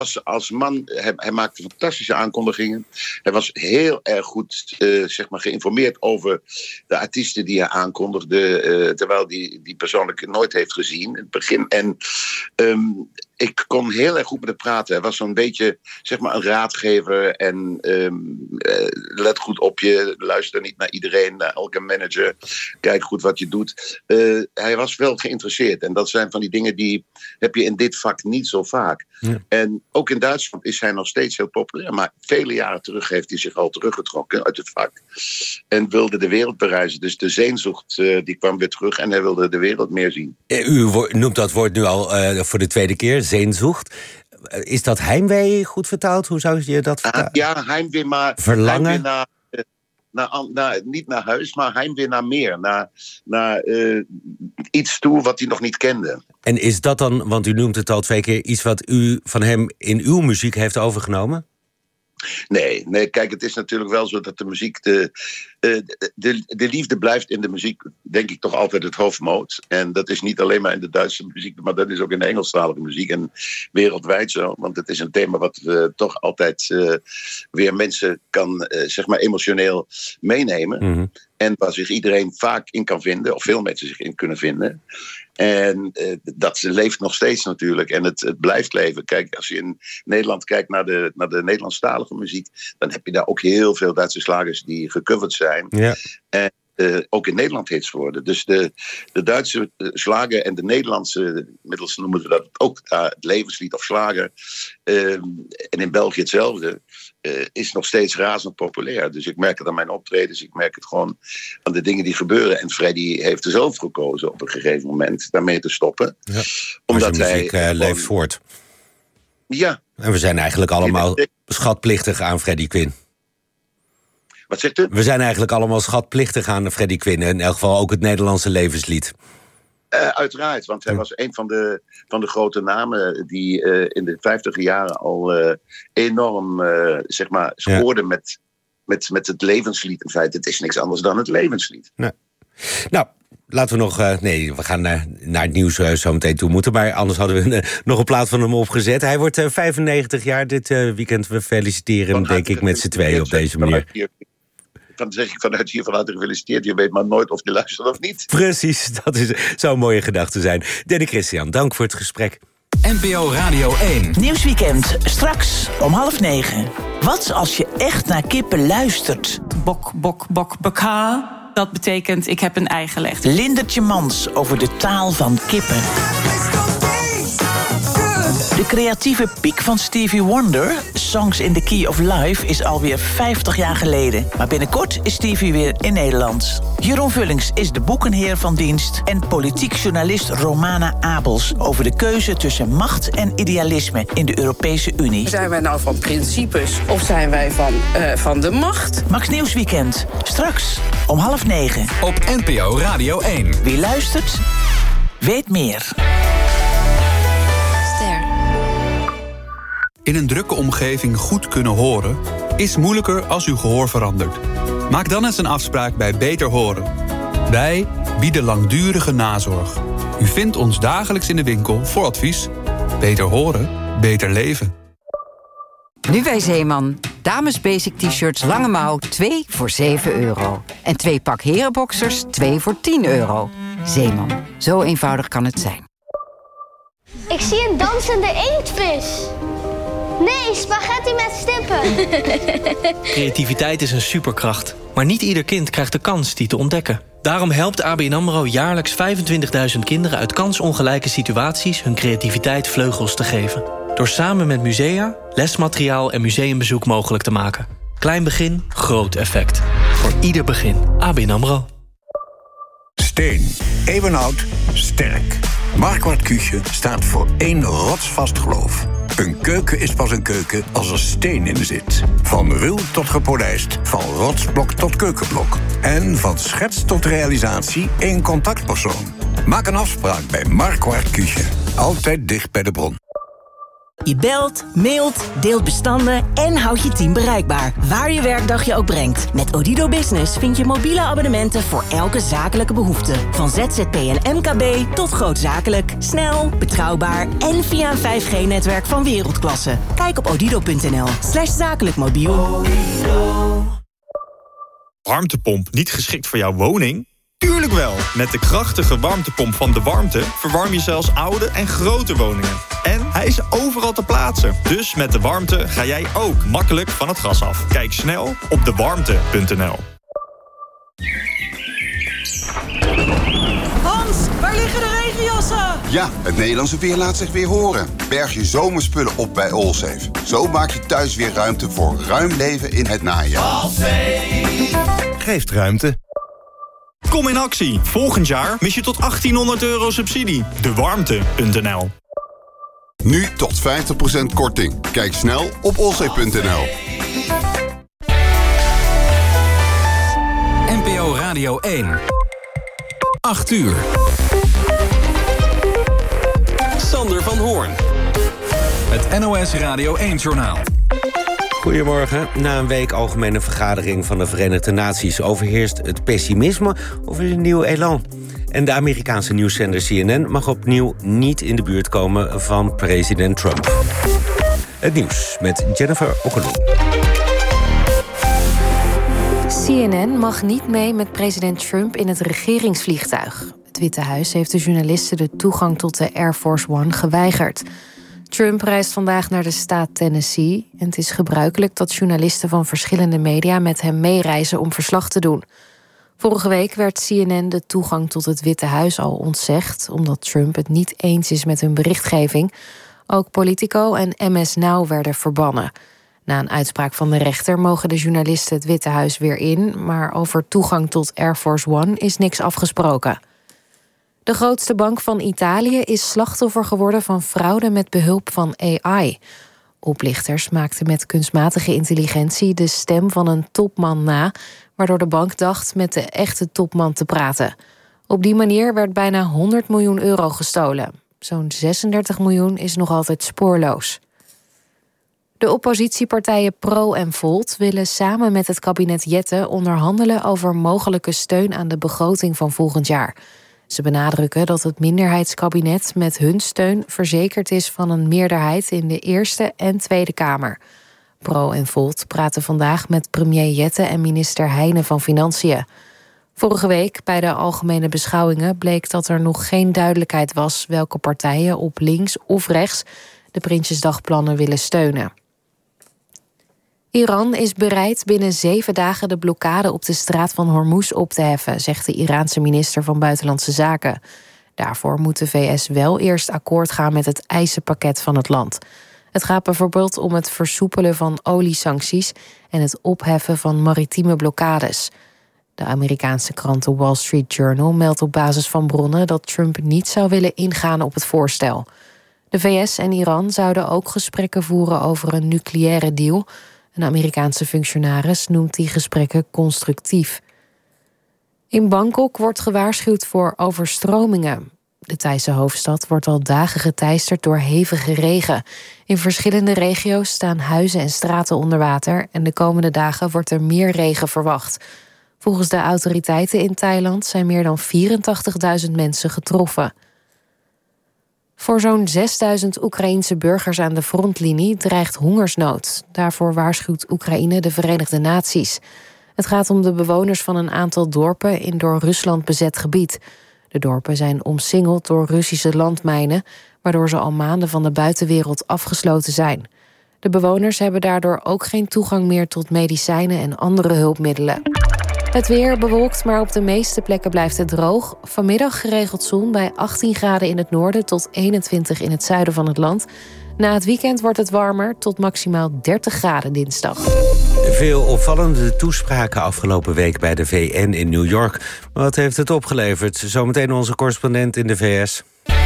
als man, hij maakte fantastische aankondigingen. Hij was heel erg goed geïnformeerd over de artiesten die hij aankondigde. Terwijl die persoonlijk nooit heeft gezien in het begin. En ik kon heel erg goed met hem praten. Hij was zo'n beetje een raadgever. En let goed op je. Luister niet naar iedereen, naar elke manager. Kijk goed wat je doet. Hij was wel geïnteresseerd. En dat zijn van die dingen die heb je in dit vak niet zo vaak. Ja. En ook in Duitsland is hij nog steeds heel populair. Maar vele jaren terug heeft hij zich al teruggetrokken uit het vak. En wilde de wereld bereizen. Dus de zeenzocht die kwam weer terug. En hij wilde de wereld meer zien. U noemt dat woord nu al voor de tweede keer. Zeenzocht. Is dat heimwee goed vertaald? Hoe zou je dat vertalen? Ja, heimwee, maar verlangen? Heimwee niet naar huis, maar heimwee naar meer. Naar iets toe wat hij nog niet kende. En is dat dan, want u noemt het al 2 keer, iets wat u van hem in uw muziek heeft overgenomen? Nee, kijk, het is natuurlijk wel zo dat de muziek... De liefde blijft in de muziek, denk ik, toch altijd het hoofdmoot. En dat is niet alleen maar in de Duitse muziek, maar dat is ook in de Engelstalige muziek en wereldwijd zo. Want het is een thema wat toch altijd weer mensen kan, emotioneel meenemen. Mm-hmm. En waar zich iedereen vaak in kan vinden, of veel mensen zich in kunnen vinden. En dat leeft nog steeds natuurlijk. En het blijft leven. Kijk, als je in Nederland kijkt naar de Nederlandstalige muziek, dan heb je daar ook heel veel Duitse slagers die gecoverd zijn. Ja. En ook in Nederland hits worden. Dus de Duitse slager en de Nederlandse, inmiddels noemen we dat ook het levenslied of slager. En in België hetzelfde. Is nog steeds razend populair. Dus ik merk het aan mijn optredens. Ik merk het gewoon aan de dingen die gebeuren. En Freddie heeft er zelf gekozen op een gegeven moment daarmee te stoppen. Ja. Omdat zijn muziek leeft voort. Ja. En we zijn eigenlijk allemaal schatplichtig aan Freddie Quinn. Wat zegt u? We zijn eigenlijk allemaal schatplichtig aan Freddie Quinn. In elk geval ook het Nederlandse levenslied. Uiteraard, want hij was een van de grote namen die in de 50e jaren al enorm scoorde met het levenslied. In feite, het is niks anders dan het levenslied. Nee. Nou, laten we nog... we gaan naar het nieuws zo meteen toe moeten. Maar anders hadden we nog een plaat van hem opgezet. Hij wordt 95 jaar dit weekend. We feliciteren hem, denk ik, met z'n tweeën op deze manier. Dan zeg ik vanuit hier vanuit gefeliciteerd. Je weet maar nooit of je luistert of niet. Precies, zou een mooie gedachte zijn. Danny Christian, dank voor het gesprek. NPO Radio 1. Nieuwsweekend, straks om 20:30. Wat als je echt naar kippen luistert? Bok, bok, bok, baka. Dat betekent, ik heb een ei gelegd. Lindertje Mans over de taal van kippen. De creatieve piek van Stevie Wonder, Songs in the Key of Life, is alweer 50 jaar geleden. Maar binnenkort is Stevie weer in Nederland. Jeroen Vullings is de boekenheer van dienst en politiek journalist Romana Abels over de keuze tussen macht en idealisme in de Europese Unie. Zijn wij nou van principes of zijn wij van de macht? Max Nieuwsweekend, straks om 20:30. Op NPO Radio 1. Wie luistert, weet meer. In een drukke omgeving goed kunnen horen is moeilijker als uw gehoor verandert. Maak dan eens een afspraak bij Beter Horen. Wij bieden langdurige nazorg. U vindt ons dagelijks in de winkel voor advies. Beter horen, beter leven. Nu bij Zeeman. Dames basic t-shirts lange mouw 2 voor €7. En 2 pak herenboxers 2 voor €10. Zeeman. Zo eenvoudig kan het zijn. Ik zie een dansende inktvis. Nee, spaghetti met stippen. Creativiteit is een superkracht. Maar niet ieder kind krijgt de kans die te ontdekken. Daarom helpt ABN AMRO jaarlijks 25.000 kinderen uit kansongelijke situaties hun creativiteit vleugels te geven. Door samen met musea, lesmateriaal en museumbezoek mogelijk te maken. Klein begin, groot effect. Voor ieder begin. ABN AMRO. Steen. Eeuwenoud. Sterk. Marquardt Küche staat voor 1 rotsvast geloof. Een keuken is pas een keuken als er steen in zit. Van ruw tot gepolijst, van rotsblok tot keukenblok. En van schets tot realisatie 1 contactpersoon. Maak een afspraak bij Marquardt Küche. Altijd dicht bij de bron. Je belt, mailt, deelt bestanden en houdt je team bereikbaar. Waar je werkdag je ook brengt. Met Odido Business vind je mobiele abonnementen voor elke zakelijke behoefte. Van ZZP en MKB tot grootzakelijk. Snel, betrouwbaar en via een 5G-netwerk van wereldklasse. Kijk op odido.nl/zakelijkmobiel. Warmtepomp niet geschikt voor jouw woning? Tuurlijk wel! Met de krachtige warmtepomp van De Warmte verwarm je zelfs oude en grote woningen. En hij is overal te plaatsen. Dus met De Warmte ga jij ook makkelijk van het gas af. Kijk snel op dewarmte.nl. Hans, waar liggen de regenjassen? Ja, het Nederlandse weer laat zich weer horen. Berg je zomerspullen op bij Allsafe. Zo maak je thuis weer ruimte voor ruim leven in het najaar. Allsafe geeft ruimte. Kom in actie. Volgend jaar mis je tot €1800 subsidie. Dewarmte.nl. Nu tot 50% korting. Kijk snel op allsafe.nl. NPO Radio 1. 8 uur. Sander van Hoorn. Het NOS Radio 1-journaal. Goedemorgen. Na een week algemene vergadering van de Verenigde Naties overheerst het pessimisme of is een nieuw elan. En de Amerikaanse nieuwszender CNN mag opnieuw niet in de buurt komen van president Trump. Het nieuws met Jennifer Okkeloen. CNN mag niet mee met president Trump in het regeringsvliegtuig. Het Witte Huis heeft de journalisten de toegang tot de Air Force One geweigerd. Trump reist vandaag naar de staat Tennessee en het is gebruikelijk dat journalisten van verschillende media met hem meereizen om verslag te doen. Vorige week werd CNN de toegang tot het Witte Huis al ontzegd, omdat Trump het niet eens is met hun berichtgeving. Ook Politico en MS Now werden verbannen. Na een uitspraak van de rechter mogen de journalisten het Witte Huis weer in, maar over toegang tot Air Force One is niks afgesproken. De grootste bank van Italië is slachtoffer geworden van fraude met behulp van AI. Oplichters maakten met kunstmatige intelligentie de stem van een topman na, waardoor de bank dacht met de echte topman te praten. Op die manier werd bijna €100 miljoen gestolen. Zo'n 36 miljoen is nog altijd spoorloos. De oppositiepartijen Pro en Volt willen samen met het kabinet Jette onderhandelen over mogelijke steun aan de begroting van volgend jaar. Ze benadrukken dat het minderheidskabinet met hun steun verzekerd is van een meerderheid in de Eerste en Tweede Kamer. Pro en Volt praten vandaag met premier Jette en minister Heijnen van Financiën. Vorige week bij de algemene beschouwingen bleek dat er nog geen duidelijkheid was welke partijen op links of rechts de Prinsjesdagplannen willen steunen. Iran is bereid binnen 7 dagen de blokkade op de straat van Hormuz op te heffen, zegt de Iraanse minister van Buitenlandse Zaken. Daarvoor moet de VS wel eerst akkoord gaan met het eisenpakket van het land. Het gaat bijvoorbeeld om het versoepelen van oliesancties en het opheffen van maritieme blokkades. De Amerikaanse krant The Wall Street Journal meldt op basis van bronnen dat Trump niet zou willen ingaan op het voorstel. De VS en Iran zouden ook gesprekken voeren over een nucleaire deal. Een Amerikaanse functionaris noemt die gesprekken constructief. In Bangkok wordt gewaarschuwd voor overstromingen. De Thaise hoofdstad wordt al dagen geteisterd door hevige regen. In verschillende regio's staan huizen en straten onder water en de komende dagen wordt er meer regen verwacht. Volgens de autoriteiten in Thailand zijn meer dan 84.000 mensen getroffen. Voor zo'n 6.000 Oekraïense burgers aan de frontlinie dreigt hongersnood. Daarvoor waarschuwt Oekraïne de Verenigde Naties. Het gaat om de bewoners van een aantal dorpen in door Rusland bezet gebied. De dorpen zijn omsingeld door Russische landmijnen, waardoor ze al maanden van de buitenwereld afgesloten zijn. De bewoners hebben daardoor ook geen toegang meer tot medicijnen en andere hulpmiddelen. Het weer bewolkt, maar op de meeste plekken blijft het droog. Vanmiddag geregeld zon bij 18 graden in het noorden tot 21 in het zuiden van het land. Na het weekend wordt het warmer tot maximaal 30 graden dinsdag. Veel opvallende toespraken afgelopen week bij de VN in New York. Wat heeft het opgeleverd? Zometeen onze correspondent in de VS.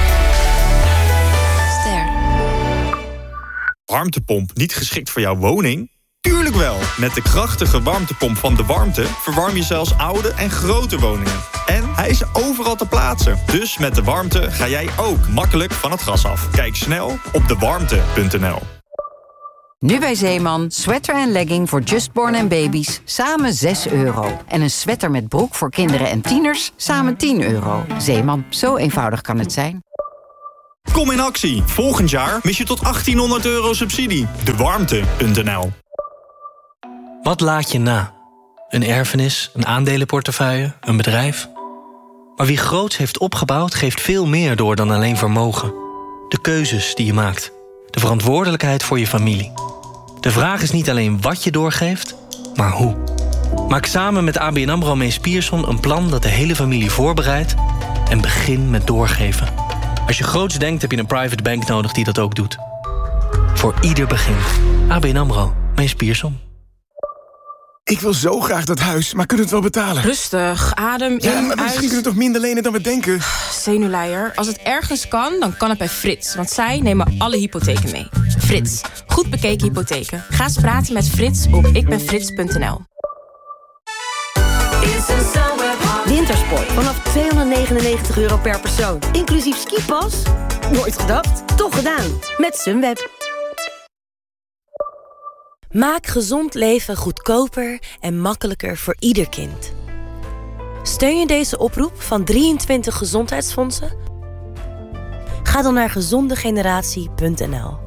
Warmtepomp niet geschikt voor jouw woning? Tuurlijk wel! Met de krachtige warmtepomp van De Warmte verwarm je zelfs oude en grote woningen. En hij is overal te plaatsen. Dus met de warmte ga jij ook makkelijk van het gas af. Kijk snel op dewarmte.nl. Nu bij Zeeman, sweater en legging voor Justborn en baby's, samen €6. En een sweater met broek voor kinderen en tieners, samen €10. Zeeman, zo eenvoudig kan het zijn. Kom in actie. Volgend jaar mis je tot €1800 subsidie. Dewarmte.nl. Wat laat je na? Een erfenis, een aandelenportefeuille, een bedrijf? Maar wie groots heeft opgebouwd, geeft veel meer door dan alleen vermogen. De keuzes die je maakt. De verantwoordelijkheid voor je familie. De vraag is niet alleen wat je doorgeeft, maar hoe. Maak samen met ABN AMRO Mees Pierson een plan dat de hele familie voorbereidt en begin met doorgeven. Als je groots denkt, heb je een private bank nodig die dat ook doet. Voor ieder begin. ABN AMRO Mees Pierson. Ik wil zo graag dat huis, maar kunnen we het wel betalen? Rustig, adem Ja, in, maar misschien kunnen we toch minder lenen dan we denken? Zenuwleier. Als het ergens kan, dan kan het bij Frits. Want zij nemen alle hypotheken mee. Frits, goed bekeken hypotheken. Ga eens praten met Frits op ikbenfrits.nl. Wintersport vanaf €299 per persoon. Inclusief skipas? Nooit gedacht, toch gedaan. Met Sunweb. Maak gezond leven goedkoper en makkelijker voor ieder kind. Steun je deze oproep van 23 gezondheidsfondsen? Ga dan naar gezondegeneratie.nl.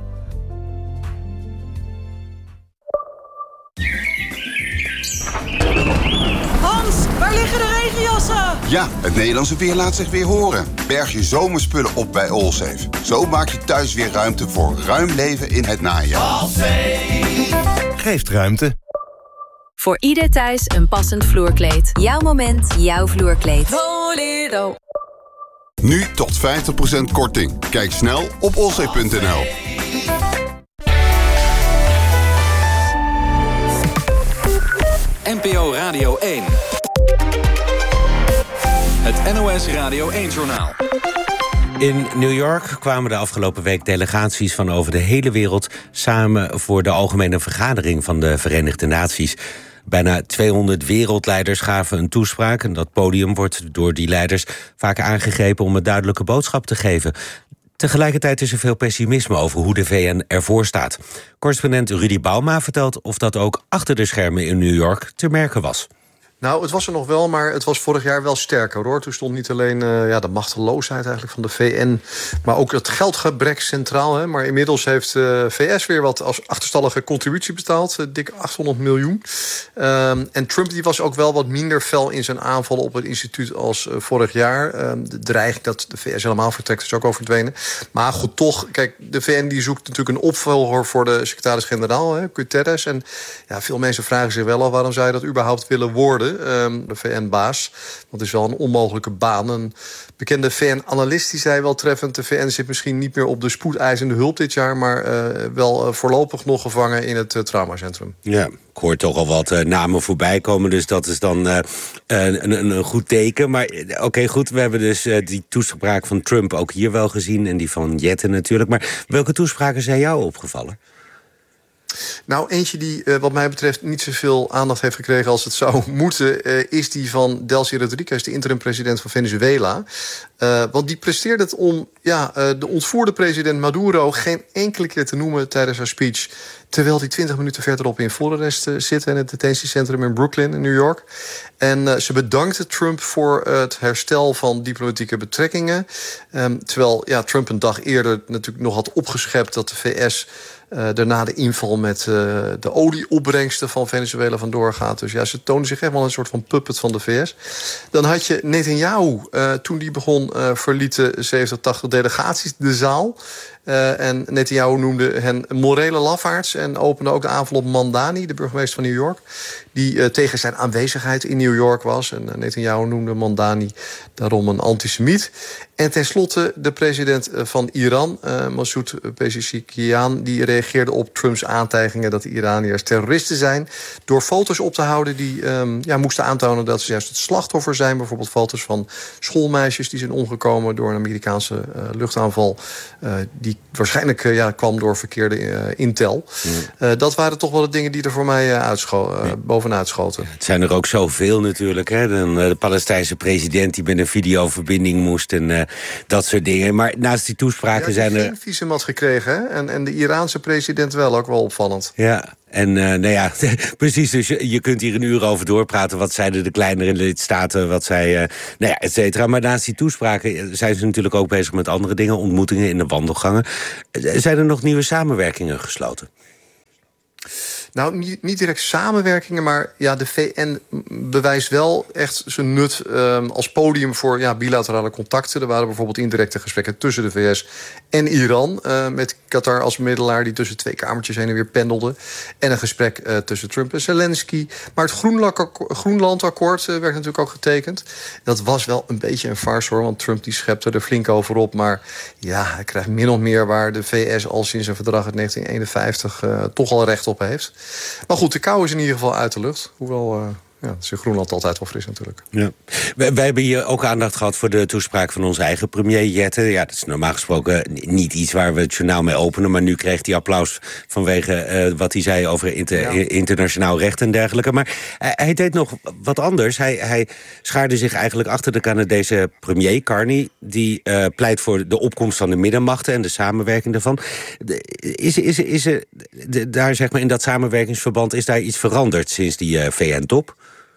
Hans, waar liggen de regenjassen? Ja, het Nederlandse weer laat zich weer horen. Berg je zomerspullen op bij Allsafe. Zo maak je thuis weer ruimte voor ruim leven in het najaar. Geeft ruimte. Voor ieder thuis een passend vloerkleed. Jouw moment, jouw vloerkleed. Solido. Nu tot 50% korting. Kijk snel op allsafe.nl. NPO Radio 1. Het NOS Radio 1-journaal. In New York kwamen de afgelopen week delegaties van over de hele wereld samen voor de algemene vergadering van de Verenigde Naties. Bijna 200 wereldleiders gaven een toespraak en dat podium wordt door die leiders vaak aangegrepen om een duidelijke boodschap te geven. Tegelijkertijd is er veel pessimisme over hoe de VN ervoor staat. Correspondent Rudy Bauma vertelt of dat ook achter de schermen in New York te merken was. Nou, het was er nog wel, maar het was vorig jaar wel sterker, hoor. Toen stond niet alleen de machteloosheid eigenlijk van de VN, maar ook het geldgebrek centraal. Hè. Maar inmiddels heeft de VS weer wat als achterstallige contributie betaald. Dik 800 miljoen. En Trump die was ook wel wat minder fel in zijn aanval op het instituut als vorig jaar. De dreiging dat de VS helemaal vertrekt is ook al verdwenen. Maar goed, toch, kijk, de VN die zoekt natuurlijk een opvolger voor de secretaris-generaal, Guterres. En ja, veel mensen vragen zich wel af, waarom zou je dat überhaupt willen worden? De VN-baas. Dat is wel een onmogelijke baan. Een bekende VN-analyst die zei wel treffend, de VN zit misschien niet meer op de spoedeisende hulp dit jaar, maar wel voorlopig nog gevangen in het traumacentrum. Ja, ik hoor toch al wat namen voorbij komen, dus dat is dan een goed teken. Maar oké, goed, we hebben dus die toespraak van Trump ook hier wel gezien en die van Jetten natuurlijk. Maar welke toespraken zijn jou opgevallen? Nou, eentje die wat mij betreft niet zoveel aandacht heeft gekregen als het zou moeten, is die van Delcy Rodriguez, de interim-president van Venezuela. Want die presteerde het om de ontvoerde president Maduro geen enkele keer te noemen tijdens haar speech, terwijl die 20 minuten verderop in voorarrest zit in het detentiecentrum in Brooklyn in New York. En ze bedankte Trump voor het herstel van diplomatieke betrekkingen. Terwijl Trump een dag eerder natuurlijk nog had opgeschept dat de VS daarna de inval met de olieopbrengsten van Venezuela vandoor gaat. Dus ja, ze toonde zich echt wel een soort van puppet van de VS. Dan had je Netanyahu. Toen die begon, verlieten 70, 80 delegaties de zaal. En Netanyahu noemde hen morele lafaards en opende ook de aanval op Mandani, de burgemeester van New York, die tegen zijn aanwezigheid in New York was. En Netanyahu noemde Mandani daarom een antisemiet. En tenslotte de president van Iran, Masoud Pezeshkian, die reageerde op Trumps aantijgingen dat de Iraniërs terroristen zijn, door foto's op te houden die moesten aantonen dat ze juist het slachtoffer zijn. Bijvoorbeeld foto's van schoolmeisjes die zijn omgekomen door een Amerikaanse luchtaanval. Die waarschijnlijk kwam door verkeerde intel. Dat waren toch wel de dingen die er voor mij bovenuit schoten. Het zijn er ook zoveel natuurlijk. Hè? De Palestijnse president die met een videoverbinding moest en dat soort dingen. Maar naast die toespraken zijn er... geen visum had gekregen, hè? En de Iraanse president wel, ook wel opvallend. Ja, en precies. Dus je kunt hier een uur over doorpraten. Wat zeiden de kleinere lidstaten, wat zei... et cetera. Maar naast die toespraken zijn ze natuurlijk ook bezig met andere dingen. Ontmoetingen in de wandelgangen. Zijn er nog nieuwe samenwerkingen gesloten? Nou, niet direct samenwerkingen, maar de VN bewijst wel echt zijn nut als podium voor bilaterale contacten. Er waren bijvoorbeeld indirecte gesprekken tussen de VS en Iran, met Qatar als middelaar die tussen twee kamertjes heen en weer pendelde. En een gesprek tussen Trump en Zelensky. Maar het Groenlandakkoord werd natuurlijk ook getekend. Dat was wel een beetje een farce hoor, want Trump die schepte er flink over op. Maar hij krijgt min of meer waar de VS al sinds een verdrag uit 1951 toch al recht op heeft. Maar goed, de kou is in ieder geval uit de lucht. Hoewel het is in Groenland altijd wel fris natuurlijk. Ja. Wij hebben hier ook aandacht gehad voor de toespraak van onze eigen premier Jette. Ja, dat is normaal gesproken niet iets waar we het journaal mee openen. Maar nu kreeg hij applaus vanwege wat hij zei over internationaal recht en dergelijke. Maar hij deed nog wat anders. Hij schaarde zich eigenlijk achter de Canadese premier Carney. Die pleit voor de opkomst van de middenmachten en de samenwerking daarvan. Is er daar zeg maar in dat samenwerkingsverband is daar iets veranderd sinds die VN-top?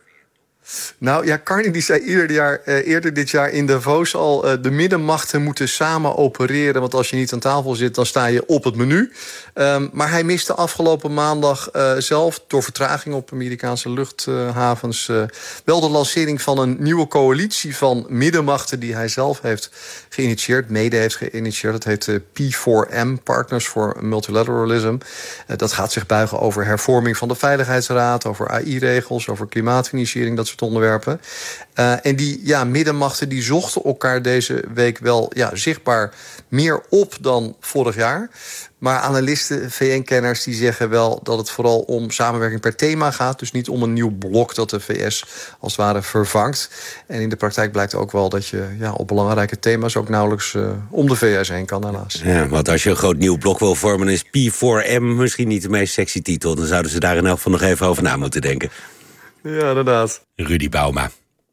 Nou Carney die zei eerder dit jaar in Davos al... de middenmachten moeten samen opereren... want als je niet aan tafel zit, dan sta je op het menu. Maar hij miste afgelopen maandag zelf... door vertraging op Amerikaanse luchthavens... wel de lancering van een nieuwe coalitie van middenmachten... die hij zelf heeft geïnitieerd, mede heeft geïnitieerd. Dat heet P4M, Partners for Multilateralism. Dat gaat zich buigen over hervorming van de Veiligheidsraad... over AI-regels, over klimaatfinanciering, dat soort onderwerpen. En die middenmachten die zochten elkaar deze week wel zichtbaar meer op dan vorig jaar. Maar analisten, VN-kenners, die zeggen wel dat het vooral om samenwerking per thema gaat. Dus niet om een nieuw blok dat de VS als het ware vervangt. En in de praktijk blijkt ook wel dat je op belangrijke thema's ook nauwelijks om de VS heen kan, helaas. Ja, want als je een groot nieuw blok wil vormen, is P4M misschien niet de meest sexy titel. Dan zouden ze daar in elk geval nog even over na moeten denken. Ja, inderdaad. Rudy Bauma.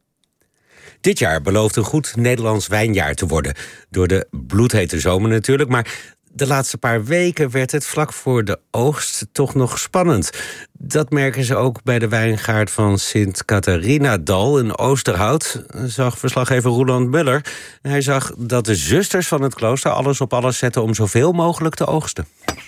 Dit jaar belooft een goed Nederlands wijnjaar te worden. Door de bloedhete zomer natuurlijk, maar de laatste paar weken werd het vlak voor de oogst toch nog spannend. Dat merken ze ook bij de wijngaard van Sint-Catharinadal in Oosterhout, zag verslaggever Roland Muller. Hij zag dat de zusters van het klooster alles op alles zetten om zoveel mogelijk te oogsten.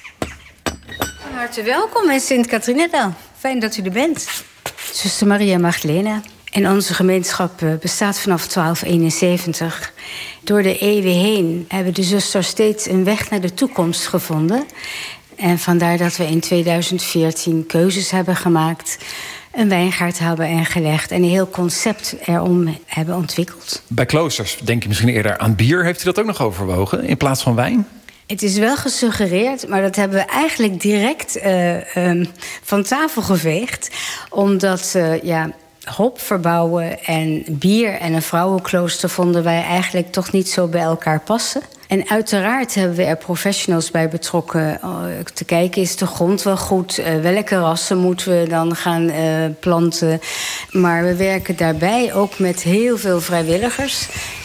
Hartelijk welkom in Sint-Catharinadal. Fijn dat u er bent. Zuster Maria Magdalena. En onze gemeenschap bestaat vanaf 1271. Door de eeuwen heen hebben de zusters steeds een weg naar de toekomst gevonden. En vandaar dat we in 2014 keuzes hebben gemaakt, een wijngaard hebben ingelegd en een heel concept erom hebben ontwikkeld. Bij kloosters denk je misschien eerder aan bier. Heeft u dat ook nog overwogen in plaats van wijn? Het is wel gesuggereerd, maar dat hebben we eigenlijk direct van tafel geveegd. Omdat hop verbouwen en bier en een vrouwenklooster vonden wij eigenlijk toch niet zo bij elkaar passen. En uiteraard hebben we er professionals bij betrokken te kijken, is de grond wel goed? Welke rassen moeten we dan gaan planten? Maar we werken daarbij ook met heel veel vrijwilligers.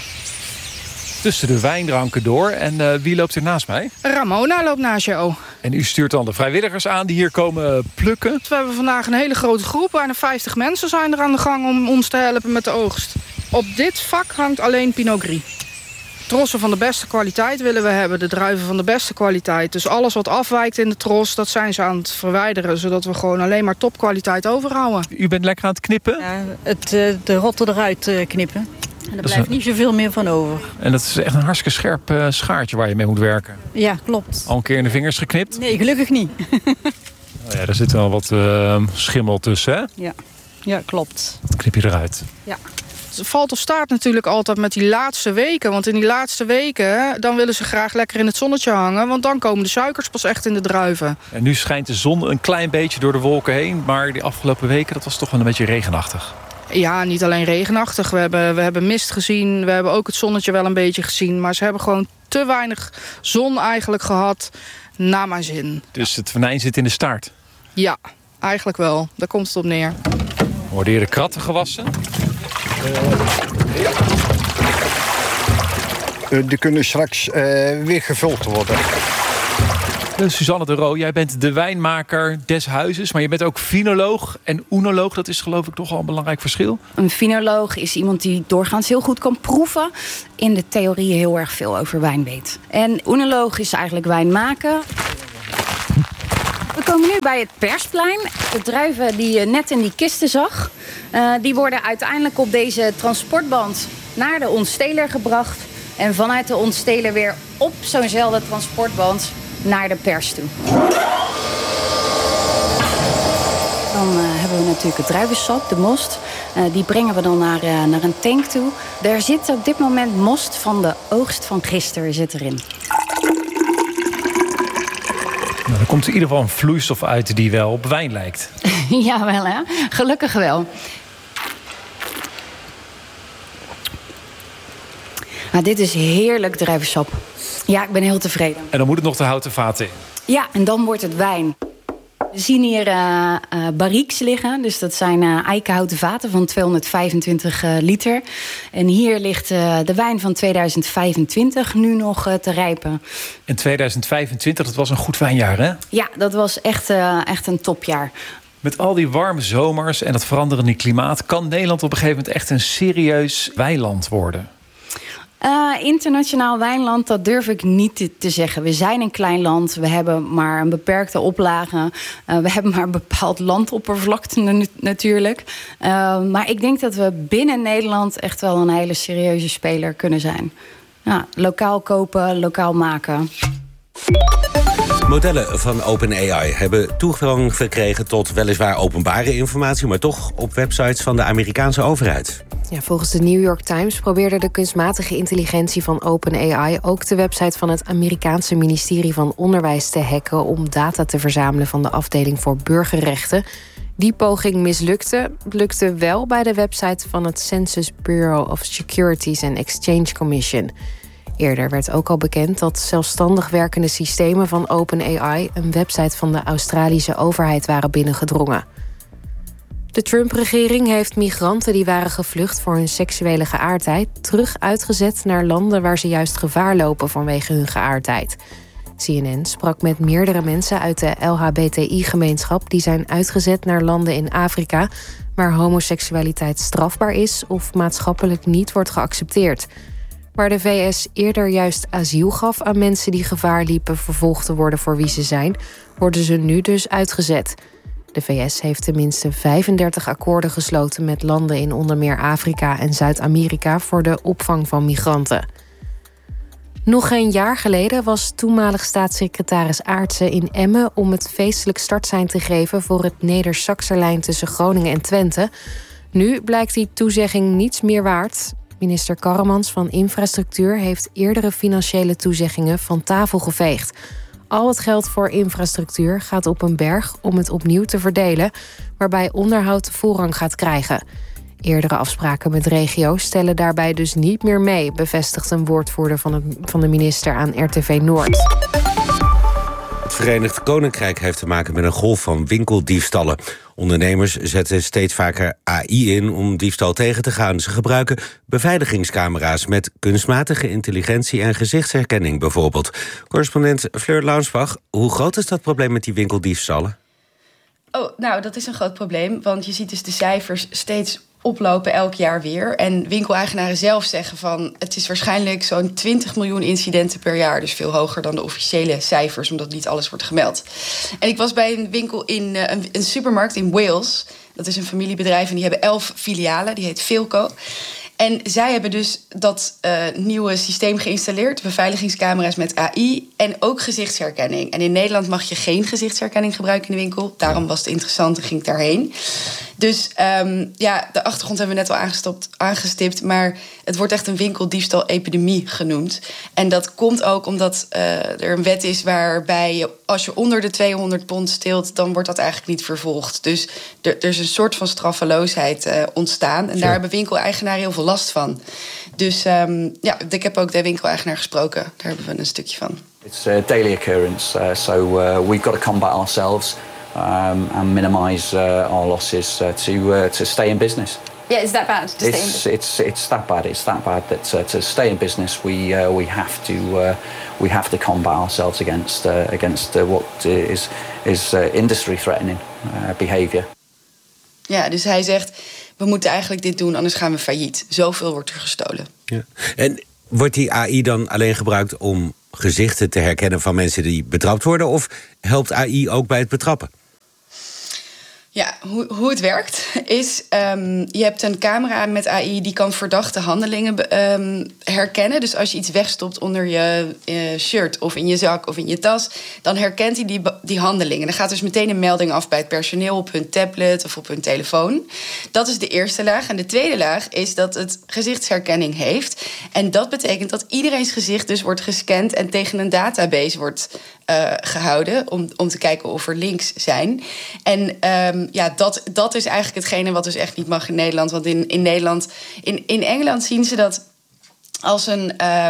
Tussen de wijndranken door. En wie loopt er naast mij? Ramona loopt naast jou. En u stuurt dan de vrijwilligers aan die hier komen plukken? We hebben vandaag een hele grote groep. Bijna 50 mensen zijn er aan de gang om ons te helpen met de oogst. Op dit vak hangt alleen Pinot Gris. Trossen van de beste kwaliteit willen we hebben. De druiven van de beste kwaliteit. Dus alles wat afwijkt in de tros, dat zijn ze aan het verwijderen. Zodat we gewoon alleen maar topkwaliteit overhouden. U bent lekker aan het knippen? Ja, de rotten eruit knippen. En er blijft niet zoveel meer van over. En dat is echt een hartstikke scherp schaartje waar je mee moet werken. Ja, klopt. Al een keer in de vingers geknipt? Nee, gelukkig niet. Ja, daar zit wel wat schimmel tussen, hè? Ja, klopt. Dat knip je eruit. Ja. Het valt of staat natuurlijk altijd met die laatste weken. Want in die laatste weken, dan willen ze graag lekker in het zonnetje hangen. Want dan komen de suikers pas echt in de druiven. En nu schijnt de zon een klein beetje door de wolken heen. Maar die afgelopen weken, dat was toch wel een beetje regenachtig. Ja, niet alleen regenachtig. We hebben mist gezien. We hebben ook het zonnetje wel een beetje gezien. Maar ze hebben gewoon te weinig zon eigenlijk gehad naar mijn zin. Dus het venijn zit in de staart? Ja, eigenlijk wel. Daar komt het op neer. Worden hier de kratten gewassen? Die kunnen straks weer gevuld worden. Suzanne de Roo, jij bent de wijnmaker des huizes, maar je bent ook finoloog en oenoloog. Dat is geloof ik toch al een belangrijk verschil. Een finoloog is iemand die doorgaans heel goed kan proeven. In de theorie heel erg veel over wijn weet. En oenoloog is eigenlijk wijn maken. We komen nu bij het Persplein. De druiven die je net in die kisten zag, die worden uiteindelijk op deze transportband naar de ontsteler gebracht. En vanuit de ontsteler weer op zo'nzelfde transportband naar de pers toe. Dan hebben we natuurlijk het druivensap, de most. Die brengen we dan naar een tank toe. Daar zit op dit moment most van de oogst van gisteren zit erin. Nou, er komt in ieder geval een vloeistof uit die wel op wijn lijkt. Jawel, hè? Gelukkig wel. Nou, dit is heerlijk druivensap. Ja, ik ben heel tevreden. En dan moet het nog de houten vaten in. Ja, en dan wordt het wijn. We zien hier barriques liggen. Dus dat zijn eikenhouten vaten van 225 liter. En hier ligt de wijn van 2025 nu nog te rijpen. En 2025, dat was een goed wijnjaar, hè? Ja, dat was echt een topjaar. Met al die warme zomers en het veranderende klimaat, kan Nederland op een gegeven moment echt een serieus wijnland worden? Internationaal wijnland, dat durf ik niet te zeggen. We zijn een klein land, we hebben maar een beperkte oplage. We hebben maar een bepaald landoppervlakte natuurlijk. Maar ik denk dat we binnen Nederland echt wel een hele serieuze speler kunnen zijn. Ja, lokaal kopen, lokaal maken. Modellen van OpenAI hebben toegang gekregen tot weliswaar openbare informatie, maar toch op websites van de Amerikaanse overheid. Ja, volgens de New York Times probeerde de kunstmatige intelligentie van OpenAI ook de website van het Amerikaanse ministerie van Onderwijs te hacken om data te verzamelen van de afdeling voor burgerrechten. Die poging mislukte. Lukte wel bij de website van het Census Bureau of Securities and Exchange Commission. Eerder werd ook al bekend dat zelfstandig werkende systemen van OpenAI een website van de Australische overheid waren binnengedrongen. De Trump-regering heeft migranten die waren gevlucht voor hun seksuele geaardheid terug uitgezet naar landen waar ze juist gevaar lopen vanwege hun geaardheid. CNN sprak met meerdere mensen uit de LHBTI-gemeenschap die zijn uitgezet naar landen in Afrika waar homoseksualiteit strafbaar is of maatschappelijk niet wordt geaccepteerd. Waar de VS eerder juist asiel gaf aan mensen die gevaar liepen vervolgd te worden voor wie ze zijn, worden ze nu dus uitgezet. De VS heeft tenminste 35 akkoorden gesloten met landen in onder meer Afrika en Zuid-Amerika voor de opvang van migranten. Nog geen jaar geleden was toenmalig staatssecretaris Aartsen in Emmen om het feestelijk startsein te geven voor het Neder-Sakserlijn tussen Groningen en Twente. Nu blijkt die toezegging niets meer waard. Minister Karremans van Infrastructuur heeft eerdere financiële toezeggingen van tafel geveegd. Al het geld voor infrastructuur gaat op een berg om het opnieuw te verdelen, waarbij onderhoud voorrang gaat krijgen. Eerdere afspraken met regio's stellen daarbij dus niet meer mee, bevestigt een woordvoerder van de minister aan RTV Noord. Het Verenigd Koninkrijk heeft te maken met een golf van winkeldiefstallen. Ondernemers zetten steeds vaker AI in om diefstal tegen te gaan. Ze gebruiken beveiligingscamera's met kunstmatige intelligentie en gezichtsherkenning bijvoorbeeld. Correspondent Fleur Launsbach, hoe groot is dat probleem met die winkeldiefstallen? Oh, nou, dat is een groot probleem, want je ziet dus de cijfers steeds oplopen elk jaar weer. En winkeleigenaren zelf zeggen van het is waarschijnlijk zo'n 20 miljoen incidenten per jaar. Dus veel hoger dan de officiële cijfers, omdat niet alles wordt gemeld. En ik was bij een winkel in een supermarkt in Wales. Dat is een familiebedrijf en die hebben 11 filialen. Die heet Philco. En zij hebben dus dat nieuwe systeem geïnstalleerd. Beveiligingscamera's met AI en ook gezichtsherkenning. En in Nederland mag je geen gezichtsherkenning gebruiken in de winkel. Daarom was het interessant en ging ik daarheen. Dus de achtergrond hebben we net al aangestipt. Maar het wordt echt een winkeldiefstal-epidemie genoemd. En dat komt ook omdat er een wet is waarbij je als je onder de 200 pond steelt, dan wordt dat eigenlijk niet vervolgd. Dus er is een soort van straffeloosheid ontstaan. En daar hebben winkeleigenaren heel veel last van. Dus ik heb ook de winkeleigenaar gesproken. Daar hebben we een stukje van. It's a daily occurrence, so we've got to combat ourselves and minimize our losses to stay in business. Yeah, is that bad? It's that bad. It's that bad that to stay in business, we have to combat ourselves against what is industry threatening behavior. Ja, dus hij zegt, we moeten eigenlijk dit doen, anders gaan we failliet. Zoveel wordt er gestolen. Ja. En wordt die AI dan alleen gebruikt om gezichten te herkennen van mensen die betrapt worden, of helpt AI ook bij het betrappen? Ja, hoe het werkt is, je hebt een camera met AI die kan verdachte handelingen herkennen. Dus als je iets wegstopt onder je shirt of in je zak of in je tas, dan herkent hij die handelingen. Dan gaat dus meteen een melding af bij het personeel op hun tablet of op hun telefoon. Dat is de eerste laag. En de tweede laag is dat het gezichtsherkenning heeft. En dat betekent dat iedereen's gezicht dus wordt gescand en tegen een database wordt gehouden om te kijken of er links zijn. En dat is eigenlijk hetgene wat dus echt niet mag in Nederland. Want in Nederland, in Engeland zien ze dat als een